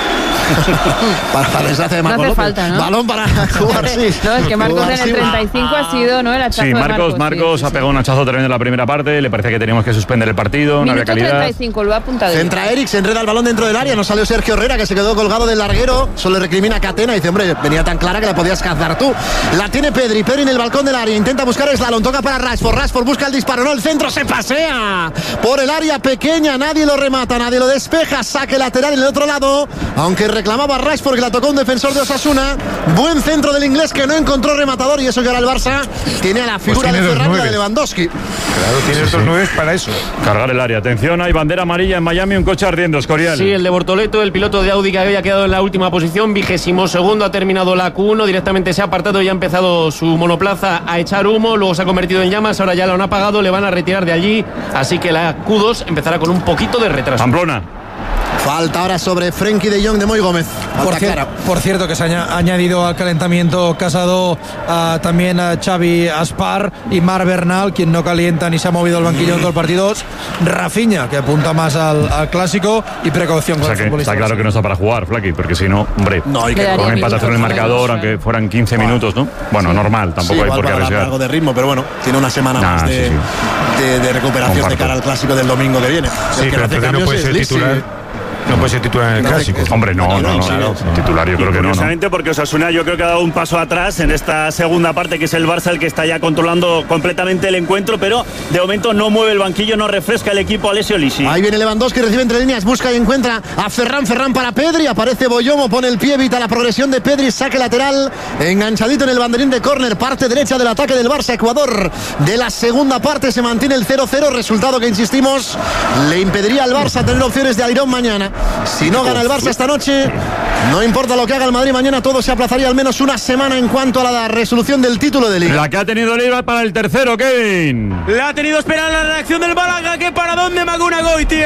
Speaker 1: para, para deshace de
Speaker 9: No
Speaker 1: Marcos
Speaker 9: hace
Speaker 1: López.
Speaker 9: falta, ¿no?
Speaker 1: Balón para Cubarsí.
Speaker 9: No, es que Marcos en el
Speaker 1: Cubarsí.
Speaker 9: treinta y cinco ha sido, ¿no? El hachazo
Speaker 2: Sí,
Speaker 9: de
Speaker 2: Marcos,
Speaker 9: Marcos.
Speaker 2: Marcos
Speaker 9: sí,
Speaker 2: ha
Speaker 9: sí,
Speaker 2: pegado un hachazo tremendo en la primera parte. Le parecía que teníamos que suspender el partido, no había
Speaker 9: Minuto
Speaker 2: calidad.
Speaker 9: treinta y cinco, lo ha apuntado.
Speaker 1: Centra Eric, se enreda el balón dentro del área, no salió Sergio Herrera, que se quedó colgado del larguero, solo le recrimina a Catena y dice, hombre, venía tan clara que la podías cazar tú. La tiene Pedri, Pedri en el balcón del área, intenta buscar el slalom, toca para Rashford, Rashford busca el disparo, no, el centro se pasea por el área pequeña, nadie lo remata, nadie lo despeja, saque lateral en el otro lado, aunque reclamaba Rashford que la tocó un defensor de Osasuna. Buen centro del inglés que no encontró rematador, y eso que ahora el Barça tiene a la figura
Speaker 7: Pues tiene
Speaker 1: de
Speaker 7: dos
Speaker 1: Ferran y la
Speaker 7: nueve.
Speaker 1: de Lewandowski.
Speaker 7: Claro, tiene estos nueve para eso.
Speaker 2: Cargar el área. Atención, hay bandera amarilla en Miami, un coche ardiendo, Escorial.
Speaker 4: Sí, el de Bortoleto, el piloto de Audi que había quedado en la última posición, vigésimo segundo, ha terminado la Q uno, directamente se ha apartado y ha empezado su monoplaza a echar humo, luego se ha convertido en llamas, ahora ya lo han apagado, le van a retirar de allí, así que la Q dos empezará con un poquito de retraso.
Speaker 2: Pamplona.
Speaker 1: Falta ahora sobre Frenkie de Jong de Moy Gómez.
Speaker 6: Por,
Speaker 1: Falta
Speaker 6: cier-
Speaker 1: clara.
Speaker 6: por cierto, que se ha añadido al calentamiento Casado a, también a Xavi Aspar y Mar Bernal, quien no calienta ni se ha movido al banquillo en todo el partido. Rafinha, que apunta más al, al clásico, y precaución
Speaker 2: O
Speaker 6: con
Speaker 2: sea
Speaker 6: el
Speaker 2: que
Speaker 6: futbolista.
Speaker 2: está claro que no está para jugar, Flaky, porque si no, hombre,
Speaker 1: No, hay que
Speaker 9: Quedaría
Speaker 2: con
Speaker 9: bien.
Speaker 2: empatación en el marcador, aunque fueran quince minutos, ¿no? Bueno, normal, tampoco
Speaker 1: Sí,
Speaker 2: hay
Speaker 1: igual
Speaker 2: por qué
Speaker 1: para darle
Speaker 2: arriesgar.
Speaker 1: algo de ritmo, pero bueno, tiene una semana
Speaker 2: Nah,
Speaker 1: más de,
Speaker 2: sí, sí.
Speaker 1: de- de recuperación
Speaker 2: Comparto.
Speaker 1: de cara al clásico del domingo que viene.
Speaker 7: Sí,
Speaker 1: El que
Speaker 7: pero
Speaker 1: no hace
Speaker 7: entonces no
Speaker 1: cambios
Speaker 7: puede
Speaker 1: es
Speaker 7: ser
Speaker 1: Lisi.
Speaker 7: titular. No puede ser titular en el
Speaker 1: No,
Speaker 7: clásico.
Speaker 2: Hombre, no, no, no,
Speaker 1: Claro,
Speaker 2: no. Titular yo creo que no, no.
Speaker 5: Curiosamente, porque Osasuna yo creo que ha dado un paso atrás en esta segunda parte, que es el Barça el que está ya controlando completamente el encuentro, pero de momento no mueve el banquillo, no refresca el equipo Alessio Lisi.
Speaker 1: Ahí viene Lewandowski, recibe entre líneas, busca y encuentra a Ferran, Ferran para Pedri, aparece Boyomo, pone el pie, evita la progresión de Pedri, saque lateral, enganchadito en el banderín de córner, parte derecha del ataque del Barça, Ecuador de la segunda parte, se mantiene el cero cero, resultado que insistimos, le impediría al Barça tener opciones de airón mañana. Si no gana el Barça esta noche, no importa lo que haga el Madrid mañana, todo se aplazaría al menos una semana en cuanto a la resolución del título de Liga.
Speaker 2: La que ha tenido el Eibar para el tercero, Kevin.
Speaker 11: La ha tenido esperar la reacción del Málaga. ¡Qué paradón de Maguna Goitia!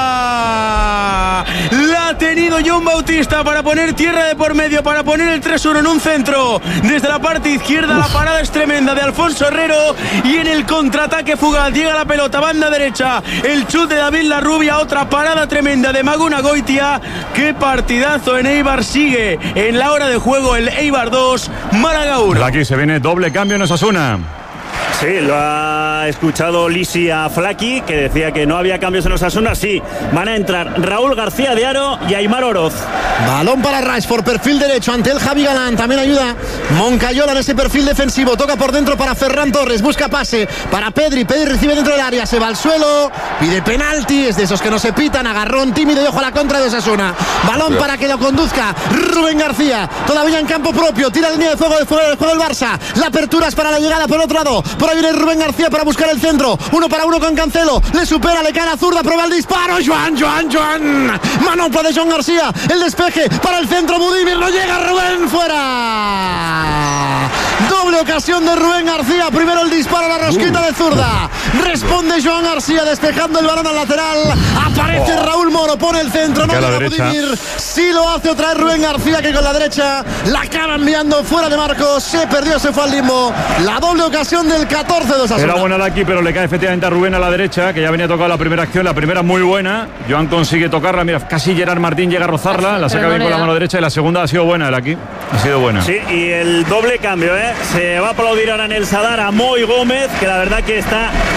Speaker 11: La ha tenido John Bautista para poner tierra de por medio, para poner el tres uno en un centro. Desde la parte izquierda, Uf. La parada es tremenda de Alfonso Herrero. Y en el contraataque fugaz llega la pelota, banda derecha. El chute de David Larrubia, otra parada tremenda de Maguna Goitia. ¡Qué partidazo en Eibar! Sigue en la hora de juego el Eibar dos, Málaga uno.
Speaker 2: Aquí se viene doble cambio en Osasuna.
Speaker 5: Sí, lo ha escuchado Lisi a Flaky, que decía que no había cambios en Osasuna. Sí, van a entrar Raúl García de Aro y Aimar Oroz.
Speaker 1: Balón para Rashford, perfil derecho ante el Javi Galán, también ayuda Moncayola en ese perfil defensivo, toca por dentro para Ferran Torres, busca pase para Pedri, Pedri recibe dentro del área, se va al suelo, pide penalti, es de esos que no se pitan, agarrón tímido y ojo a la contra de Osasuna, balón para que lo conduzca Rubén García, todavía en campo propio, tira línea de fuego de fuera del juego del Barça, la apertura es para la llegada por otro lado, por ahí viene Rubén García para buscar el centro, uno para uno con Cancelo, le supera, le cae la zurda, prueba el disparo, Joan, Joan, Joan, manopla de Joan García, el despeje para el centro, Budimir, no llega, Rubén, fuera. Doble ocasión de Rubén García, primero el disparo a la rosquita de zurda, responde Joan García despejando el balón al lateral, aparece oh. Raúl Moro, pone el centro, no llega Budimir, sí lo hace otra vez Rubén García, que con la derecha la acaba enviando fuera de marcos, se perdió, se fue al limbo, la doble ocasión del catorce de Osasuna.
Speaker 2: Era buena la aquí, pero le cae efectivamente a Rubén a la derecha, que ya venía tocado la primera acción, la primera muy buena, Joan consigue tocarla, mira, casi Gerard Martín llega a rozarla, la saca no bien con la mano derecha y la segunda ha sido buena, el aquí, ha sido buena.
Speaker 5: Sí, y el doble cambio, ¿eh? Se va a aplaudir ahora en el Sadar a Moy Gómez, que la verdad que está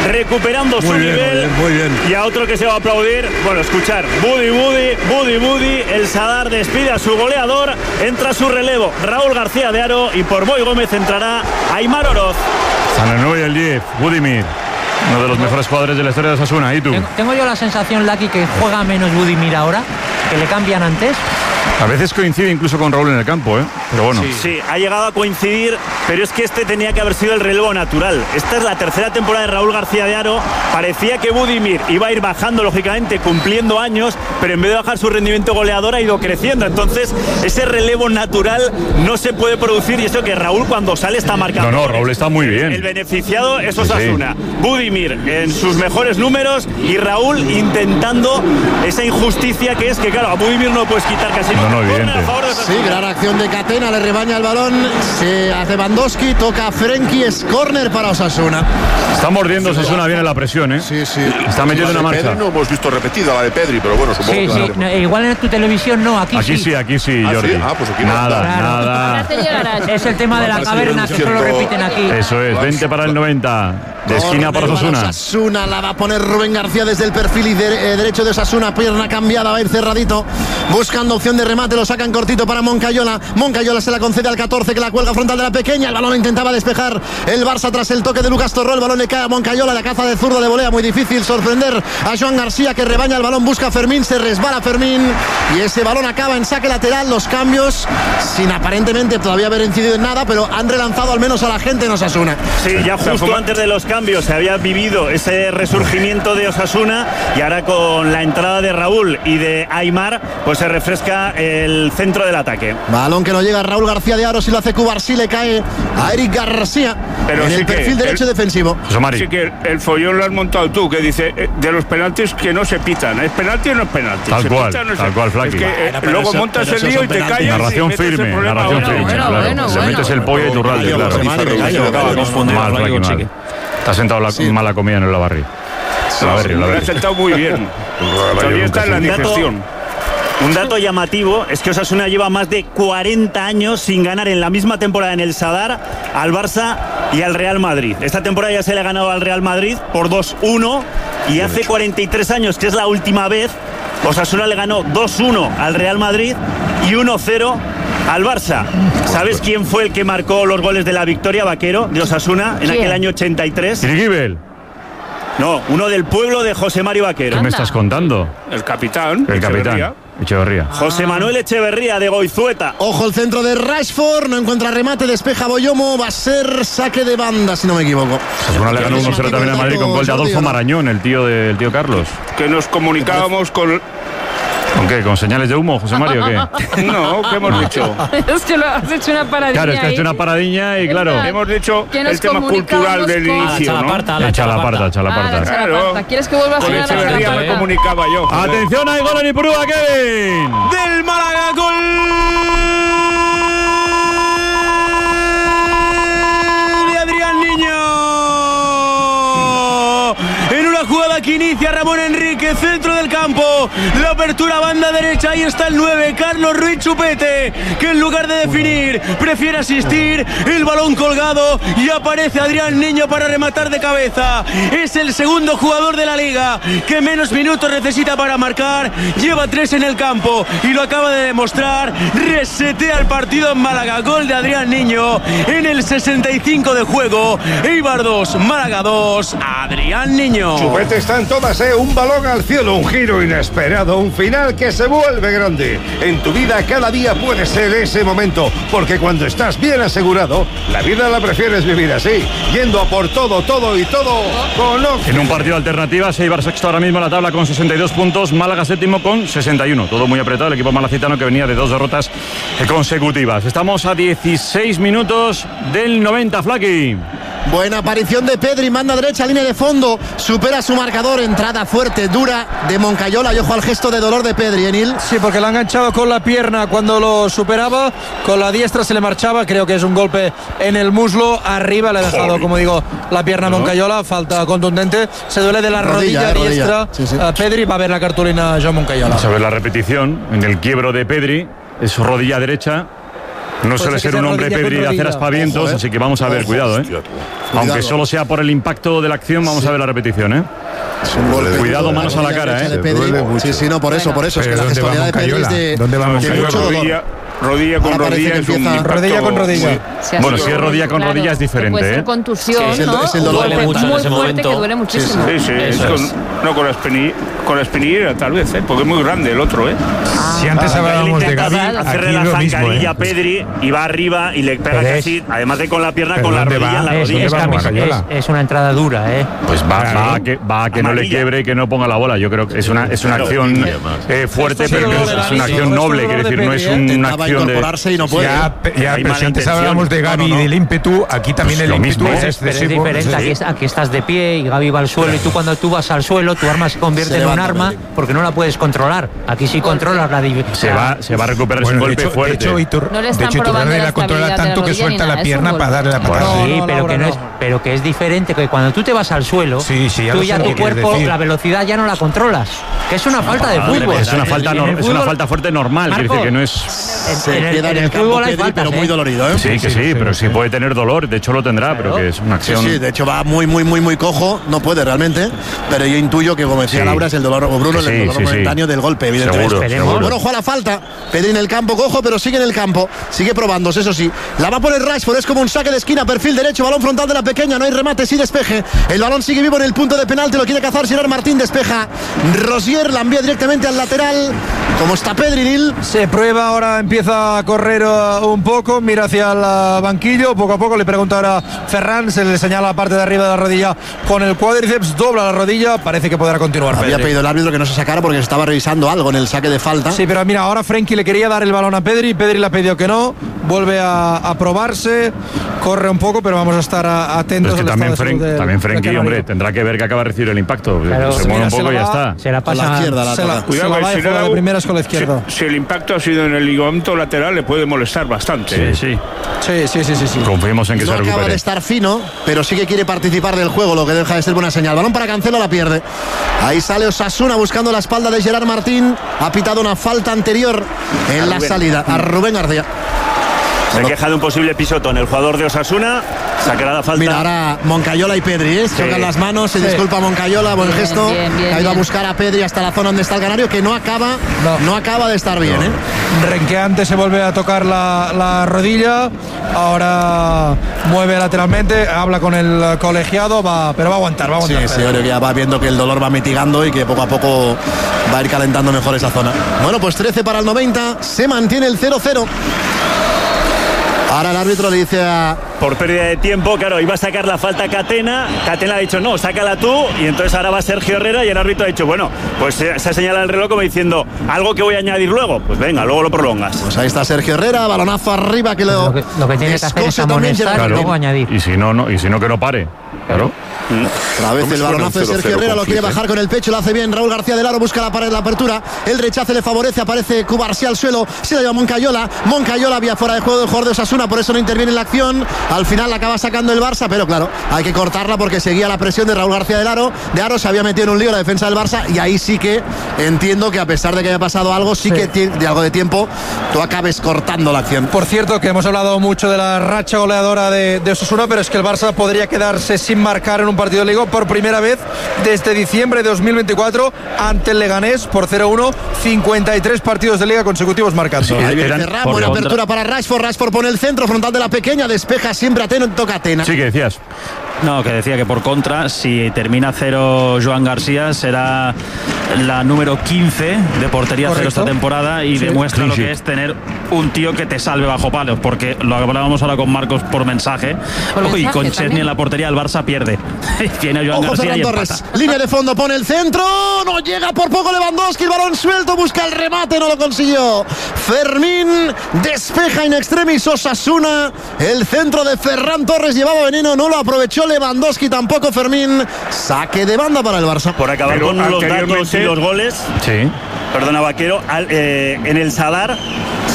Speaker 15: recuperando su
Speaker 1: Muy bien,
Speaker 15: nivel.
Speaker 1: muy bien, muy bien.
Speaker 15: Y a otro que se va a aplaudir, bueno, escuchar, Budi Budi, Budi Budi, el Sadar despide a su goleador, entra a su relevo Raúl García de Aro y por Boi Gómez entrará Aimar Oroz.
Speaker 2: Están el nueve y el diez, Budimir, uno de los mejores jugadores de la historia de Osasuna. ¿Y tú?
Speaker 14: Tengo, tengo yo la sensación, Lucky, que juega menos Budimir ahora, que le cambian antes.
Speaker 2: A veces coincide incluso con Raúl en el campo, ¿eh? Pero bueno.
Speaker 15: Sí, sí, ha llegado a coincidir, pero es que este tenía que haber sido el relevo natural. Esta es la tercera temporada de Raúl García de Aro. Parecía que Budimir iba a ir bajando, lógicamente, cumpliendo años, pero en vez de bajar su rendimiento goleador ha ido creciendo. Entonces, ese relevo natural no se puede producir, y eso que Raúl cuando sale está marcando.
Speaker 2: No, no, Raúl está muy bien.
Speaker 15: El beneficiado es Osasuna.
Speaker 2: Sí, sí.
Speaker 15: Budimir en sus mejores números y Raúl intentando esa injusticia que es que, claro, a Budimir no puedes quitar casi nada.
Speaker 2: No, no, evidente.
Speaker 1: Sí, gran acción de Catena, le rebaña el balón, se hace Lewandowski, toca a Frenkie, es córner para Osasuna.
Speaker 2: Está mordiendo Osasuna bien en la presión, ¿eh?
Speaker 1: Sí, sí.
Speaker 2: Está metiendo una marcha.
Speaker 3: Pedri no hemos visto repetida la de Pedri, pero bueno, supongo
Speaker 14: Sí,
Speaker 3: que
Speaker 14: sí,
Speaker 3: la-
Speaker 14: no, igual en tu televisión no, aquí,
Speaker 2: Aquí sí, aquí sí,
Speaker 3: ¿Ah,
Speaker 2: Jordi.
Speaker 3: sí? Ah, pues aquí no.
Speaker 2: Nada,
Speaker 14: Claro.
Speaker 2: nada.
Speaker 9: Ahora te llegarás.
Speaker 14: Es el tema de la caverna, que solo repiten aquí.
Speaker 2: Eso es, veinte para el noventa. De esquina para
Speaker 1: Córner
Speaker 2: Osasuna.
Speaker 1: Osasuna, la va a poner Rubén García desde el perfil y de- eh, derecho de Osasuna, pierna cambiada, va a ir cerradito, buscando opción de remate, lo sacan cortito para Moncayola. Moncayola se la concede al catorce, que la cuelga frontal de la pequeña, el balón intentaba despejar el Barça tras el toque de Lucas Torró, el balón le cae a Moncayola, la caza de zurdo de volea, muy difícil sorprender a Joan García, que rebaña el balón, busca a Fermín, se resbala Fermín y ese balón acaba en saque lateral. Los cambios, sin aparentemente todavía haber incidido en nada, pero han relanzado al menos a la gente en Osasuna.
Speaker 15: Sí, ya justo antes de los cambios se había vivido ese resurgimiento de Osasuna y ahora con la entrada de Raúl y de Aimar pues se refresca el centro del ataque.
Speaker 1: Balón que no llega a Raúl García de Aro, si lo hace Cubarsí le cae a Eric García
Speaker 10: Pero
Speaker 1: en
Speaker 10: sí
Speaker 1: el
Speaker 10: que
Speaker 1: perfil derecho
Speaker 10: el-
Speaker 1: defensivo.
Speaker 10: Sí que el follón lo has montado tú, que dice eh, de los penaltis que no se pitan. ¿Es penalti o no es penalti?
Speaker 2: Tal
Speaker 10: ¿Se
Speaker 2: cual,
Speaker 10: pita o no
Speaker 2: tal
Speaker 10: se-
Speaker 2: cual, Flaky.
Speaker 10: Es que eh,
Speaker 2: Bueno, pero
Speaker 10: luego
Speaker 2: eso-
Speaker 10: montas
Speaker 2: pero
Speaker 10: el
Speaker 2: eso
Speaker 10: lío
Speaker 2: son
Speaker 10: y te
Speaker 2: penaltis.
Speaker 10: callas.
Speaker 2: Narración
Speaker 10: y metes el
Speaker 2: firme,
Speaker 10: problema
Speaker 2: narración
Speaker 10: a uno.
Speaker 2: firme, claro.
Speaker 9: bueno,
Speaker 2: Se
Speaker 9: bueno.
Speaker 2: metes el pollo y turralde,
Speaker 1: Gallo,
Speaker 2: claro.
Speaker 1: José Mari,
Speaker 2: Mal,
Speaker 1: gallo,
Speaker 2: Flaky,
Speaker 1: gallo.
Speaker 2: mal. Está sentado la
Speaker 1: Sí.
Speaker 2: mala comida en el Lavarri. La Berri, la
Speaker 10: Lo has
Speaker 2: Berri.
Speaker 10: sentado muy bien. Todavía está en la
Speaker 15: Un dato-
Speaker 10: digestión.
Speaker 15: Un dato llamativo es que Osasuna lleva más de cuarenta años sin ganar en la misma temporada en el Sadar al Barça y al Real Madrid. Esta temporada ya se le ha ganado al Real Madrid por dos uno y hace cuarenta y tres años, que es la última vez, Osasuna le ganó dos uno al Real Madrid y uno cero al Barça. ¿Sabes quién fue el que marcó los goles de la victoria, Vaquero, de Osasuna en
Speaker 9: ¿Quién?
Speaker 15: aquel año ochenta y tres?
Speaker 2: Irigibel.
Speaker 15: No, uno del pueblo de José Mario Vaquero.
Speaker 2: ¿Qué me estás contando?
Speaker 10: El capitán.
Speaker 2: El
Speaker 10: Echeverría.
Speaker 2: capitán. Echeverría.
Speaker 15: José Manuel Echeverría de Goizueta.
Speaker 1: Ojo el centro de Rashford, no encuentra remate, despeja Boyomo, va a ser saque de banda, si no me equivoco.
Speaker 2: Osasuna le ganó uno cero también a Madrid con gol de Adolfo Marañón, el tío del tío Carlos.
Speaker 10: Que nos comunicábamos con...
Speaker 2: ¿Con qué? ¿Con señales de humo, José Mario, o qué?
Speaker 10: No, ¿qué hemos dicho?
Speaker 9: Es que lo has hecho una paradilla.
Speaker 2: Claro, es que ha
Speaker 9: ahí.
Speaker 2: hecho una paradiña y claro.
Speaker 9: Verdad.
Speaker 10: Hemos dicho
Speaker 9: Que nos
Speaker 10: el tema
Speaker 9: comunicamos
Speaker 10: cultural del
Speaker 9: con-
Speaker 10: inicio,
Speaker 8: La
Speaker 10: ¿no?
Speaker 8: chalaparta, la
Speaker 2: Echa la
Speaker 8: chalaparta.
Speaker 2: parta, echa la
Speaker 9: Ah, la
Speaker 2: parta.
Speaker 9: chalaparta. ¿Quieres que vuelva a
Speaker 10: Con
Speaker 9: sonar la
Speaker 10: Echeverría me
Speaker 9: chalaparta?
Speaker 10: comunicaba yo.
Speaker 2: Atención, hay gol en Ipurúa, Kevin.
Speaker 11: Del Málaga, gol de Adrián Niño. En una jugada que inicia Ramón Enrique, centro del campo, la apertura banda derecha, ahí está el nueve, Carlos Ruiz Chupete, que en lugar de definir prefiere asistir, el balón colgado y aparece Adrián Niño para rematar de cabeza. Es el segundo jugador de la liga que menos minutos necesita para marcar, lleva tres en el campo y lo acaba de demostrar. Resetea el partido en Málaga, gol de Adrián Niño en el sesenta y cinco de juego. Eibar dos, Málaga dos, Adrián Niño.
Speaker 12: Chupete está en todas, ¿eh? Un balón al cielo, un giro inesperado, un final que se vuelve grande. En tu vida cada día puede ser ese momento, porque cuando estás bien asegurado, la vida la prefieres vivir así, yendo a por todo, todo y todo con Oxy.
Speaker 2: En un partido de alternativas, Eibar sexto ahora mismo en la tabla con sesenta y dos puntos, Málaga séptimo con sesenta y uno. Todo muy apretado, el equipo malacitano que venía de dos derrotas consecutivas. Estamos a dieciséis minutos del noventa, Flaky.
Speaker 1: Buena aparición de Pedri, manda derecha, línea de fondo, supera su marcador, entrada fuerte, dura de Moncayola y ojo al gesto de dolor de Pedri, Enil.
Speaker 6: Sí, porque la ha enganchado con la pierna cuando lo superaba, con la diestra se le marchaba, creo que es un golpe en el muslo, arriba le ha dejado, como digo, la pierna a Moncayola, falta contundente, se duele de la rodilla,
Speaker 1: Rodilla, eh, rodilla.
Speaker 6: diestra,
Speaker 1: Sí, sí.
Speaker 6: a Pedri, va a ver la cartulina Joan Moncayola.
Speaker 2: Sobre la repetición, en el quiebro de Pedri, es rodilla derecha. No suele ser un hombre Pedri de hacer aspavientos,
Speaker 1: Ojo, eh.
Speaker 2: así que vamos a ver, cuidado, ¿eh? Aunque solo sea por el impacto de la acción, vamos
Speaker 1: Sí.
Speaker 2: a ver la repetición, ¿eh? Cuidado, manos a la cara,
Speaker 1: de
Speaker 2: ¿eh?
Speaker 1: Pedri. Sí, sí, no, por eso, por eso. Es que la gestualidad de Pedri es de,
Speaker 7: ¿Dónde va
Speaker 1: de
Speaker 7: Moncayola?
Speaker 1: mucho dolor.
Speaker 10: Rodilla, rodilla con
Speaker 1: Ahora parece
Speaker 10: rodilla
Speaker 1: que
Speaker 10: es un
Speaker 1: empieza-
Speaker 10: impacto
Speaker 6: rodilla con rodilla.
Speaker 10: muy-
Speaker 9: Sí,
Speaker 2: Bueno,
Speaker 9: así
Speaker 2: si es
Speaker 9: que,
Speaker 2: rodilla con
Speaker 9: claro,
Speaker 2: rodilla es
Speaker 9: que
Speaker 2: diferente,
Speaker 9: puede ser
Speaker 2: ¿eh?
Speaker 9: contusión,
Speaker 1: Sí, es el-
Speaker 9: ¿no?
Speaker 1: es el dolor.
Speaker 9: Un golpe
Speaker 8: Duele mucho en
Speaker 9: muy
Speaker 8: ese
Speaker 9: fuerte
Speaker 8: momento.
Speaker 9: que duele muchísimo.
Speaker 10: Sí, sí, es
Speaker 8: Eso
Speaker 10: con,
Speaker 8: es.
Speaker 10: no con la, espini- con la espinillera tal vez, ¿eh? Porque es muy grande el otro, ¿eh?
Speaker 7: Si antes
Speaker 15: Él
Speaker 7: hablábamos de
Speaker 15: intenta
Speaker 7: Gavi,
Speaker 15: hacerle
Speaker 7: aquí
Speaker 15: la
Speaker 7: lo mismo,
Speaker 15: zancadilla
Speaker 7: ¿eh?
Speaker 15: a Pedri y va arriba y le pega
Speaker 14: Pero es-
Speaker 15: casi, además de con la pierna,
Speaker 7: ¿Pero
Speaker 15: con la
Speaker 7: dónde
Speaker 15: rodilla
Speaker 7: va?
Speaker 15: en la
Speaker 14: Es,
Speaker 15: rodilla.
Speaker 14: es,
Speaker 7: va
Speaker 14: camisa-
Speaker 7: Moncayola?
Speaker 14: es- es una entrada dura, ¿eh?
Speaker 2: Pues va,
Speaker 7: Claro.
Speaker 2: va a que, va a que no le
Speaker 15: Amarilla.
Speaker 2: quiebre y que no ponga la bola. Yo creo que es una, es una
Speaker 15: Claro.
Speaker 2: acción eh, fuerte,
Speaker 6: Esto sí
Speaker 2: pero
Speaker 6: lo
Speaker 2: no
Speaker 6: de
Speaker 2: es,
Speaker 6: la
Speaker 2: es una
Speaker 6: línea,
Speaker 2: acción
Speaker 6: esto
Speaker 2: noble.
Speaker 6: lo
Speaker 2: Quiere
Speaker 6: de
Speaker 2: decir, no es
Speaker 6: Pedri, ¿eh?
Speaker 2: una
Speaker 1: Intentaba
Speaker 2: acción de.
Speaker 1: incorporarse y no puede.
Speaker 7: Ya, pe- ya,
Speaker 15: Hay
Speaker 7: pero
Speaker 15: mala
Speaker 7: si antes
Speaker 15: intención.
Speaker 7: hablábamos de Gavi
Speaker 1: No, no,
Speaker 7: y
Speaker 1: no.
Speaker 7: del ímpetu, aquí también
Speaker 2: Pues
Speaker 7: el
Speaker 2: lo
Speaker 7: ímpetu
Speaker 2: mismo,
Speaker 7: es
Speaker 2: ¿eh?
Speaker 14: Pero es
Speaker 7: excesivo.
Speaker 14: diferente, aquí, es- aquí estás de pie y Gavi va al suelo y tú cuando tú vas al suelo tu arma se convierte
Speaker 1: Se
Speaker 14: en un
Speaker 1: levanta,
Speaker 14: arma
Speaker 1: Pedri.
Speaker 14: porque no la puedes controlar. Aquí sí controlas la div-
Speaker 2: Se va, se va a recuperar sin
Speaker 7: Bueno, de
Speaker 2: golpe
Speaker 7: hecho, de
Speaker 2: fuerte.
Speaker 7: hecho, Itur-
Speaker 9: No le
Speaker 7: de
Speaker 9: están
Speaker 7: hecho,
Speaker 9: probando
Speaker 7: Iturralde
Speaker 9: la
Speaker 7: la controla
Speaker 9: estabilidad de la
Speaker 7: tanto que
Speaker 9: rodilla ni
Speaker 7: suelta
Speaker 9: nada,
Speaker 7: la
Speaker 9: es un
Speaker 7: pierna
Speaker 9: golpe.
Speaker 7: para darle la patada.
Speaker 6: No,
Speaker 14: Sí,
Speaker 6: no,
Speaker 14: pero
Speaker 6: Laura,
Speaker 14: que no,
Speaker 6: no.
Speaker 14: es, pero que es diferente que cuando tú te vas al suelo,
Speaker 7: Sí, sí, ya
Speaker 14: tú
Speaker 7: lo
Speaker 14: ya
Speaker 7: sé lo
Speaker 14: tu
Speaker 7: que quieres
Speaker 14: cuerpo,
Speaker 7: decir.
Speaker 14: la velocidad ya no la controlas, que es una falta de
Speaker 15: Madre
Speaker 14: fútbol.
Speaker 15: mía,
Speaker 2: Es una
Speaker 14: En-
Speaker 2: falta,
Speaker 14: en
Speaker 2: nor-
Speaker 14: el
Speaker 2: es una
Speaker 14: fútbol-
Speaker 2: falta fuerte normal. Quiere
Speaker 14: Marco,
Speaker 2: decir que no es.
Speaker 1: Se
Speaker 14: en el-
Speaker 1: queda en
Speaker 14: en
Speaker 1: el
Speaker 14: el
Speaker 1: campo
Speaker 14: fútbol hay
Speaker 1: Pedri,
Speaker 14: faltas,
Speaker 1: pero
Speaker 14: ¿eh?
Speaker 1: muy dolorido, ¿eh?
Speaker 2: Sí, que sí, pero sí puede tener dolor. De hecho, lo tendrá, pero que es una
Speaker 1: Sí,
Speaker 2: acción.
Speaker 1: sí, de hecho va muy, muy, muy, muy cojo. No puede realmente. Pero yo intuyo que, como decía
Speaker 2: Sí.
Speaker 1: Laura, es el dolor, o Bruno,
Speaker 2: Sí,
Speaker 1: el dolor
Speaker 2: sí, sí.
Speaker 1: momentáneo del golpe, evidentemente.
Speaker 2: Seguro, seguro.
Speaker 1: Bueno, juega la falta. Pedri en el campo, cojo, pero sigue en el campo. Sigue probándose, eso sí. La va a poner Rashford, es como un saque de esquina, perfil derecho, balón frontal de la pequeña, no hay remate, sí despeje. El balón sigue vivo en el punto de penalti, lo quiere cazar Gerard Martín, despeja. Rosier la envía directamente al lateral. Como está Pedri, Nil.
Speaker 6: Se prueba, ahora empieza a correr uh, un poco, mira hacia el uh, banquillo, poco a poco le pregunta ahora Ferran, se le señala la parte de arriba de la rodilla con el cuádriceps, dobla la rodilla, parece que podrá continuar.
Speaker 1: Había
Speaker 6: Pedri.
Speaker 1: pedido el árbitro que no se sacara porque se estaba revisando algo en el saque de falta.
Speaker 6: Sí, pero mira, ahora Frenkie le quería dar el balón a Pedri, Pedri le ha pedido que no, vuelve a, a probarse, corre un poco, pero vamos a estar a- atentos.
Speaker 2: Pero es que
Speaker 6: al
Speaker 2: también,
Speaker 6: estado de
Speaker 2: Fren-
Speaker 6: salud del-
Speaker 2: también
Speaker 6: del
Speaker 2: Frenkie,
Speaker 6: canario.
Speaker 2: hombre, tendrá que ver que acaba de recibir el impacto.
Speaker 14: Claro.
Speaker 2: Se
Speaker 14: Sí,
Speaker 2: mueve
Speaker 6: mira,
Speaker 2: un
Speaker 6: se
Speaker 2: poco y
Speaker 6: la
Speaker 2: ya
Speaker 6: va-
Speaker 2: está.
Speaker 14: Se la
Speaker 1: Con la
Speaker 14: pasa.
Speaker 1: izquierda, la
Speaker 6: Se la,
Speaker 1: toca.
Speaker 6: se
Speaker 10: Cuidado,
Speaker 6: la
Speaker 10: que
Speaker 6: va de
Speaker 10: si
Speaker 6: juego
Speaker 10: no-
Speaker 6: de primeras con la izquierda.
Speaker 10: Si, si el impacto ha sido en el ligamento lateral, le puede molestar bastante. ¿eh?
Speaker 2: Sí, sí.
Speaker 6: Sí, sí, sí, sí, sí.
Speaker 2: Confiemos en que
Speaker 1: No
Speaker 2: se
Speaker 1: acaba de
Speaker 2: recupere.
Speaker 1: estar fino, pero sí que quiere participar del juego, lo que deja de ser buena señal. Balón para Cancelo, la pierde. Ahí sale Osasuna buscando la espalda de Gerard Martín. Ha pitado una falta anterior en la
Speaker 15: Rubén.
Speaker 1: salida a Rubén García.
Speaker 15: Se queja de un posible pisotón el jugador de Osasuna, sacará la falta.
Speaker 1: Mira, ahora Moncayola y Pedri, ¿eh? Chocan las manos, se
Speaker 6: Sí.
Speaker 1: disculpa Moncayola, buen
Speaker 9: Bien,
Speaker 1: gesto.
Speaker 9: bien, bien,
Speaker 1: ha ido a
Speaker 9: bien.
Speaker 1: buscar a Pedri hasta la zona donde está el canario, que no acaba, no,
Speaker 6: No.
Speaker 1: acaba de estar bien, ¿eh?
Speaker 6: Renqueante se vuelve a tocar la, la rodilla, ahora mueve lateralmente, habla con el colegiado, va, pero va a aguantar, va a
Speaker 1: Sí,
Speaker 6: aguantar.
Speaker 1: sí, yo creo que ya va viendo que el dolor va mitigando y que poco a poco va a ir calentando mejor esa zona. Bueno, pues trece para el noventa, se mantiene el cero cero. Ahora el árbitro le dice a...
Speaker 15: Por pérdida de tiempo, claro, iba a sacar la falta Catena. Catena ha dicho, no, sácala tú. Y entonces ahora va Sergio Herrera y el árbitro ha dicho, bueno, pues se, se ha señalado el reloj como diciendo, algo que voy a añadir luego. Pues venga, luego lo prolongas.
Speaker 1: Pues ahí está Sergio Herrera, balonazo arriba que lo...
Speaker 14: Lo que, lo que tiene que hacer es
Speaker 1: descose también
Speaker 14: amonestar
Speaker 1: Gerard
Speaker 14: y luego
Speaker 1: Martín.
Speaker 14: añadir.
Speaker 2: Y si no, no, y si no que no pare. Claro.
Speaker 1: Otra vez
Speaker 3: No me
Speaker 1: el
Speaker 3: suena
Speaker 1: balonazo
Speaker 3: un
Speaker 1: de Sergio
Speaker 3: cero cero
Speaker 1: Herrera, lo quiere
Speaker 3: conflicto,
Speaker 1: bajar con el pecho, lo hace bien. Raúl García del Aro busca la pared, la apertura. El rechace le favorece, aparece Cubarsí al suelo. Se la lleva Moncayola. Moncayola había fuera de juego del jugador de Osasuna, por eso no interviene en la acción. Al final la acaba sacando el Barça, pero claro, hay que cortarla porque seguía la presión de Raúl García del Aro. De Aro se había metido en un lío la defensa del Barça y ahí sí que entiendo que a pesar de que haya pasado algo, sí,
Speaker 6: Sí.
Speaker 1: que ti- de algo de tiempo tú acabes cortando la acción.
Speaker 6: Por cierto, que hemos hablado mucho de la racha goleadora de, de Osasuna, pero es que el Barça podría quedarse sin marcar en un partido de Liga por primera vez desde diciembre de dos mil veinticuatro ante el Leganés por cero uno, cincuenta y tres partidos de Liga consecutivos marcando.
Speaker 2: Sí,
Speaker 1: Ahí viene
Speaker 2: eran
Speaker 1: Ferran,
Speaker 2: por
Speaker 1: buena
Speaker 2: contra-
Speaker 1: apertura para Rashford. Rashford pone el centro frontal de la pequeña, despeja siempre a Teno, toca a Tena.
Speaker 2: Sí, que decías.
Speaker 5: No, que decía que por contra, si termina cero Joan García, será la número quince de portería cero
Speaker 6: Correcto.
Speaker 5: esta temporada y
Speaker 6: Sí.
Speaker 5: demuestra
Speaker 2: Clean
Speaker 5: lo que
Speaker 2: sheet.
Speaker 5: es tener un tío que te salve bajo palos, porque lo hablábamos ahora con Marcos por mensaje.
Speaker 9: Por
Speaker 5: Uy,
Speaker 9: mensaje
Speaker 5: con Chesney
Speaker 9: también.
Speaker 5: en la portería el Barça pierde. Tiene a Joan
Speaker 1: Ojo
Speaker 5: García
Speaker 1: Ferran
Speaker 5: y
Speaker 1: Torres,
Speaker 5: empata.
Speaker 1: línea de fondo, pone el centro, no llega por poco Lewandowski, el balón suelto, busca el remate, no lo consiguió. Fermín despeja in extremis Osasuna, el centro de Ferran Torres llevaba veneno, no lo aprovechó Lewandowski, tampoco Fermín, saque de banda para el Barça.
Speaker 15: Por acabar
Speaker 10: Pero
Speaker 15: con los datos y
Speaker 10: anteriormente-
Speaker 15: los goles,
Speaker 2: Sí.
Speaker 15: perdona Vaquero, al- eh, en el Sadar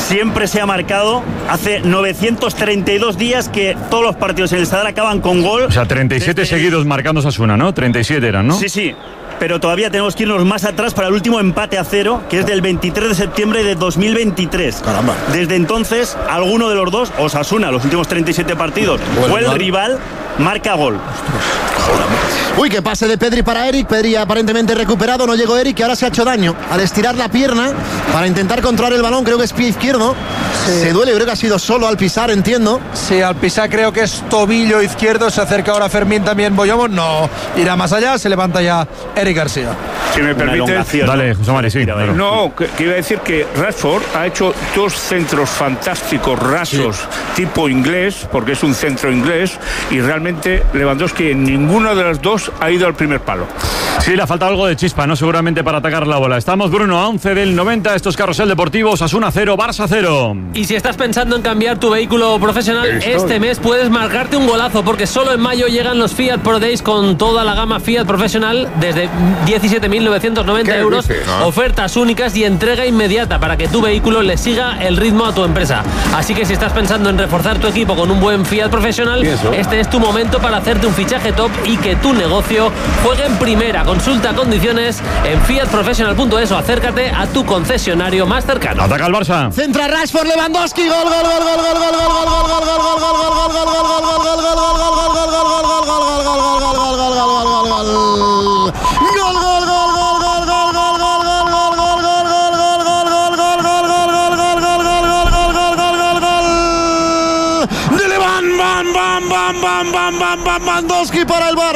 Speaker 15: siempre se ha marcado. Hace novecientos treinta y dos días que todos los partidos en el Sadar acaban con gol.
Speaker 2: O sea, treinta y siete
Speaker 15: Desde...
Speaker 2: seguidos marcando Osasuna, ¿no? treinta y siete eran, ¿no?
Speaker 15: Sí, sí. Pero todavía tenemos que irnos más atrás para el último empate a cero, que es del veintitrés de septiembre de dos mil veintitrés.
Speaker 1: Caramba.
Speaker 15: Desde entonces, alguno de los dos, Osasuna, los últimos treinta y siete partidos,
Speaker 1: Bueno,
Speaker 15: o el
Speaker 1: vale.
Speaker 15: rival, marca gol.
Speaker 1: Uy, que pase de Pedri para Eric. Pedri aparentemente recuperado. No llegó Eric, que ahora se ha hecho daño al estirar la pierna para intentar controlar el balón. Creo que es pie izquierdo. Sí. Se duele, creo que ha sido solo al pisar, entiendo.
Speaker 6: Sí, al pisar creo que es tobillo izquierdo. Se acerca ahora Fermín también. Boyomo no irá más allá. Se levanta ya Eric García.
Speaker 10: Si me permite.
Speaker 2: Dale, José Mari, sí. Claro.
Speaker 10: No, que, que iba a decir que Rashford ha hecho dos centros fantásticos, rasos, sí. tipo inglés, porque es un centro inglés, y realmente Lewandowski en ninguno de los dos ha ido al primer palo.
Speaker 2: Sí, le ha faltado algo de chispa, ¿no? Seguramente para atacar la bola. Estamos, Bruno, a once del noventa. Esto es Carrusel Deportivo. Osasuna cero, Barça cero.
Speaker 8: Y si estás pensando en cambiar tu vehículo profesional, Estoy. este mes puedes marcarte un golazo, porque solo en mayo llegan los Fiat Pro Days con toda la gama Fiat profesional desde diecisiete mil novecientos noventa euros. ¿No? Ofertas únicas y entrega inmediata para que tu vehículo le siga el ritmo a tu empresa. Así que si estás pensando en reforzar tu equipo con un buen Fiat profesional, este es tu momento para hacerte un fichaje top y que tu negocio juegue en primera. Consulta condiciones en fiat professional punto es o acércate a tu concesionario más cercano.
Speaker 2: Ataca el Barça.
Speaker 1: Centra Rashford, Lewandowski, gol, gol, gol, gol, gol, gol, gol, gol, gol, gol, gol, gol, gol, gol, gol, gol, Lewandowski para el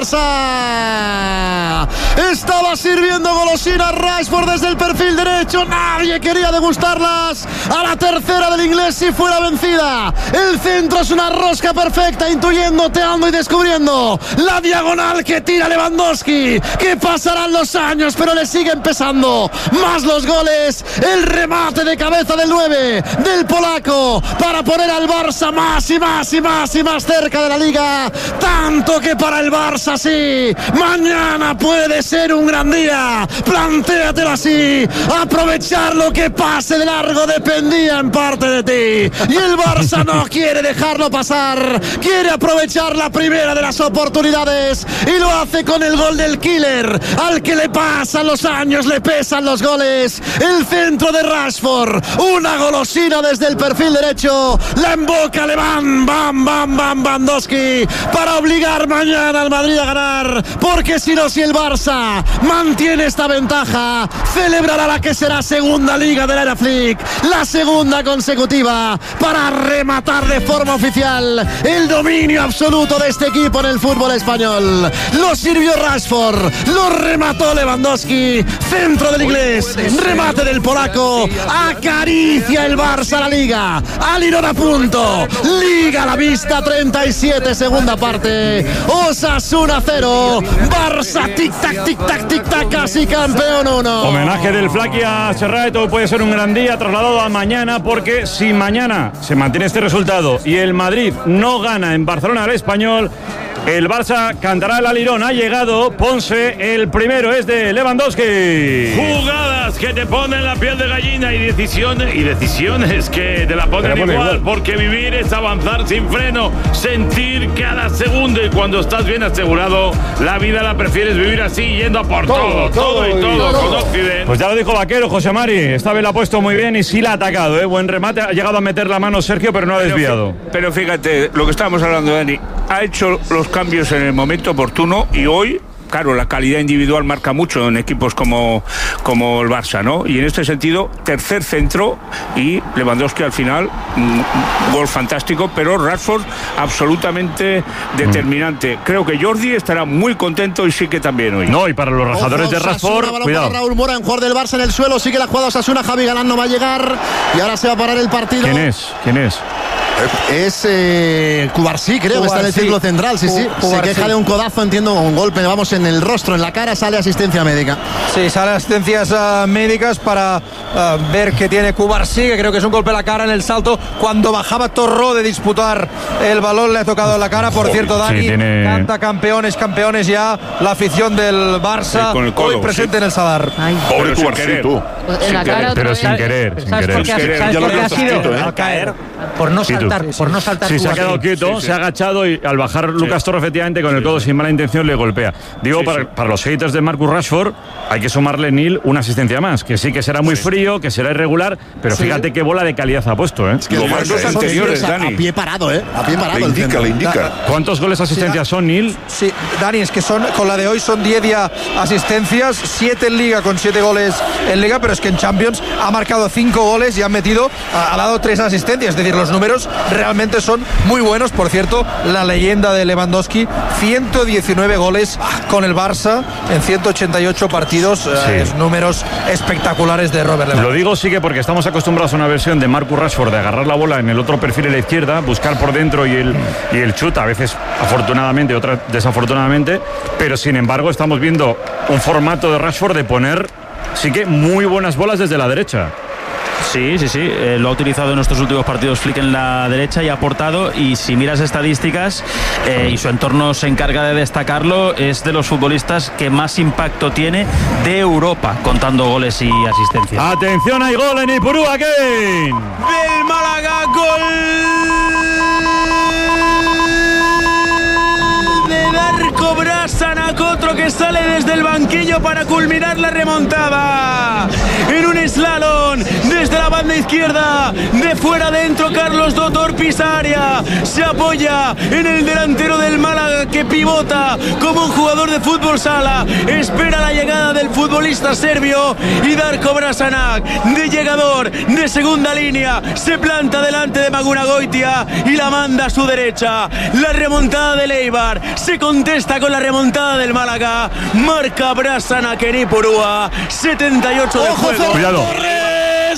Speaker 1: Barça. Estaba sirviendo golosina Rashford desde el perfil derecho. Nadie quería degustarlas. A la tercera del inglés si fuera vencida. El centro es una rosca perfecta, intuyendo, teando y descubriendo la diagonal que tira Lewandowski. Que pasarán los años, pero le siguen pesando más los goles. El remate de cabeza del nueve del polaco para poner al Barça más y más y más y más cerca de la liga. Tanto que para el Barça sí, mañana puede ser un gran día. Plantéatelo así. Aprovechar lo que pase de largo dependía en parte de ti. Y el Barça no quiere dejarlo pasar. Quiere aprovechar la primera de las oportunidades. Y lo hace con el gol del killer. Al que le pasan los años, le pesan los goles. El centro de Rashford. Una golosina desde el perfil derecho. La emboca Levan. Bam, bam, bam, Bandowski. Para obligar mañana al Madrid a ganar. Porque si no, si el Barça mantiene esta ventaja, celebrará la que será segunda liga de la Era Flick, la segunda consecutiva, para rematar de forma oficial el dominio absoluto de este equipo en el fútbol español. Lo sirvió Rashford, lo remató Lewandowski, centro del inglés, remate del polaco, acaricia el Barça a la liga, al Lirón a punto, liga a la vista, treinta y siete, segunda parte, Osasuna cero, Barça tic-tac, tic-tac, tic-tac, casi campeón uno.
Speaker 2: Homenaje del Flaqui a Serrato, puede ser un gran día trasladado a mañana, porque si mañana se mantiene este resultado y el Madrid no gana en Barcelona al Español, el Barça cantará el alirón. Ha llegado Ponce, el primero es de Lewandowski.
Speaker 13: Jugadas que te ponen la piel de gallina y decisiones y decisiones que te la ponen igual, igual, porque vivir es avanzar sin freno, sentir cada segundo, y cuando estás bien asegurado, la vida la prefieres vivir así, yendo a por todo, todo, todo y todo, todo con Occidente.
Speaker 2: Pues ya lo dijo Vaquero, José Mari, esta vez la ha puesto muy bien y sí la ha atacado, ¿eh? Buen remate, ha llegado a meter la mano Sergio, pero no ha desviado.
Speaker 10: Pero, pero fíjate, lo que estábamos hablando, Dani, ha hecho los cambios en el momento oportuno y hoy, claro, la calidad individual marca mucho en equipos como, como el Barça, ¿no? Y en este sentido, tercer centro y Lewandowski al final, un gol fantástico, pero Rashford absolutamente determinante. Creo que Jordi estará muy contento y sí que también hoy.
Speaker 2: No, y para los rajadores Ojo, de Rashford,
Speaker 1: Osasuna,
Speaker 2: cuidado.
Speaker 1: Para Raúl Mora, en jugador del Barça en el suelo, sigue la jugada Osasuna, Javi Galán no va a llegar y ahora se va a parar el partido.
Speaker 2: ¿Quién es? ¿Quién es?
Speaker 1: Es eh, Cubarsí, creo Cubarsí. que está en el círculo central, sí, sí.
Speaker 6: Cubarsí.
Speaker 1: Se queja de un codazo, entiendo, un golpe, vamos, en en el rostro, en la cara, sale asistencia médica.
Speaker 6: Sí, sale asistencias uh, médicas para uh, ver que tiene Cubarsí, que creo que es un golpe a la cara en el salto. Cuando bajaba Torró de disputar el balón, le ha tocado en la cara. Por cierto, Dani,
Speaker 2: sí, tiene...
Speaker 6: canta campeones, campeones ya la afición del Barça,
Speaker 10: sí, con el codo,
Speaker 6: hoy presente
Speaker 10: sí.
Speaker 6: en el Sadar.
Speaker 3: Ay. Pobre Cubarsí, tú.
Speaker 9: En la cara
Speaker 2: pero sin querer, sin
Speaker 14: ¿Sabes
Speaker 2: querer.
Speaker 14: por qué ha,
Speaker 3: Sin querer.
Speaker 14: ¿sabes
Speaker 3: Ya
Speaker 14: por
Speaker 3: lo
Speaker 14: qué ha
Speaker 3: has
Speaker 14: sido?
Speaker 3: escrito, ¿eh?
Speaker 14: Al caer. Por no saltar,
Speaker 2: Sí,
Speaker 14: por no saltar.
Speaker 2: Sí, se ha quedado
Speaker 14: Cubarsí.
Speaker 2: quieto,
Speaker 10: sí, sí.
Speaker 2: se ha agachado y al bajar Lucas Torre, efectivamente, con el codo sin mala intención le golpea. Digo,
Speaker 10: Sí,
Speaker 2: para,
Speaker 10: sí.
Speaker 2: para los haters de Marcus Rashford, hay que sumarle, Neil, una asistencia más, que sí que será muy frío, que será irregular, pero
Speaker 1: Sí.
Speaker 2: fíjate qué bola de calidad ha puesto, ¿eh?
Speaker 1: Que
Speaker 3: Lo
Speaker 1: los
Speaker 3: más
Speaker 1: dos
Speaker 3: son
Speaker 10: anteriores,
Speaker 1: a,
Speaker 10: Dani.
Speaker 1: a pie parado, ¿eh? A pie parado.
Speaker 3: Le
Speaker 1: el
Speaker 3: indica,
Speaker 1: centro.
Speaker 3: le indica.
Speaker 2: ¿Cuántos goles asistencias son, Neil?
Speaker 6: Sí, Dani, es que son con la de hoy son diez ya asistencias, siete en Liga con siete goles en Liga, pero es que en Champions ha marcado cinco goles y ha metido, ha, ha dado tres asistencias, es decir, los números realmente son muy buenos. Por cierto, la leyenda de Lewandowski, ciento diecinueve goles con el Barça en ciento ochenta y ocho partidos,
Speaker 2: Sí.
Speaker 6: eh, números espectaculares de Robert Lewandowski.
Speaker 2: Lo digo sí que porque estamos acostumbrados a una versión de Marcus Rashford de agarrar la bola en el otro perfil a la izquierda, buscar por dentro y el, y el chut, a veces afortunadamente, otras desafortunadamente, pero sin embargo estamos viendo un formato de Rashford de poner sí que muy buenas bolas desde la derecha.
Speaker 5: Sí, sí, sí, eh, lo ha utilizado en nuestros últimos partidos Flick en la derecha y ha aportado, y si miras estadísticas eh, y su entorno se encarga de destacarlo, es de los futbolistas que más impacto tiene de Europa, contando goles y asistencias.
Speaker 2: Atención, hay gol en Ipurúa, Kane.
Speaker 11: Del Málaga, gol de Darko Brasanac, otro que sale desde el banquillo para culminar la remontada. En un slalom desde la banda izquierda, de fuera adentro, Carlos Dotor pisa área, se apoya en el delantero del Málaga, que pivota como un jugador de fútbol sala, espera la llegada del futbolista serbio, y Darko Brasanac, de llegador de segunda línea, se planta delante de Magunagoitia y la manda a su derecha. La remontada del Eibar se contesta con la remontada del Málaga. Marca Brasanac en Ipurúa, setenta y ocho de juego.
Speaker 2: Cuidado.
Speaker 1: ¡Corre!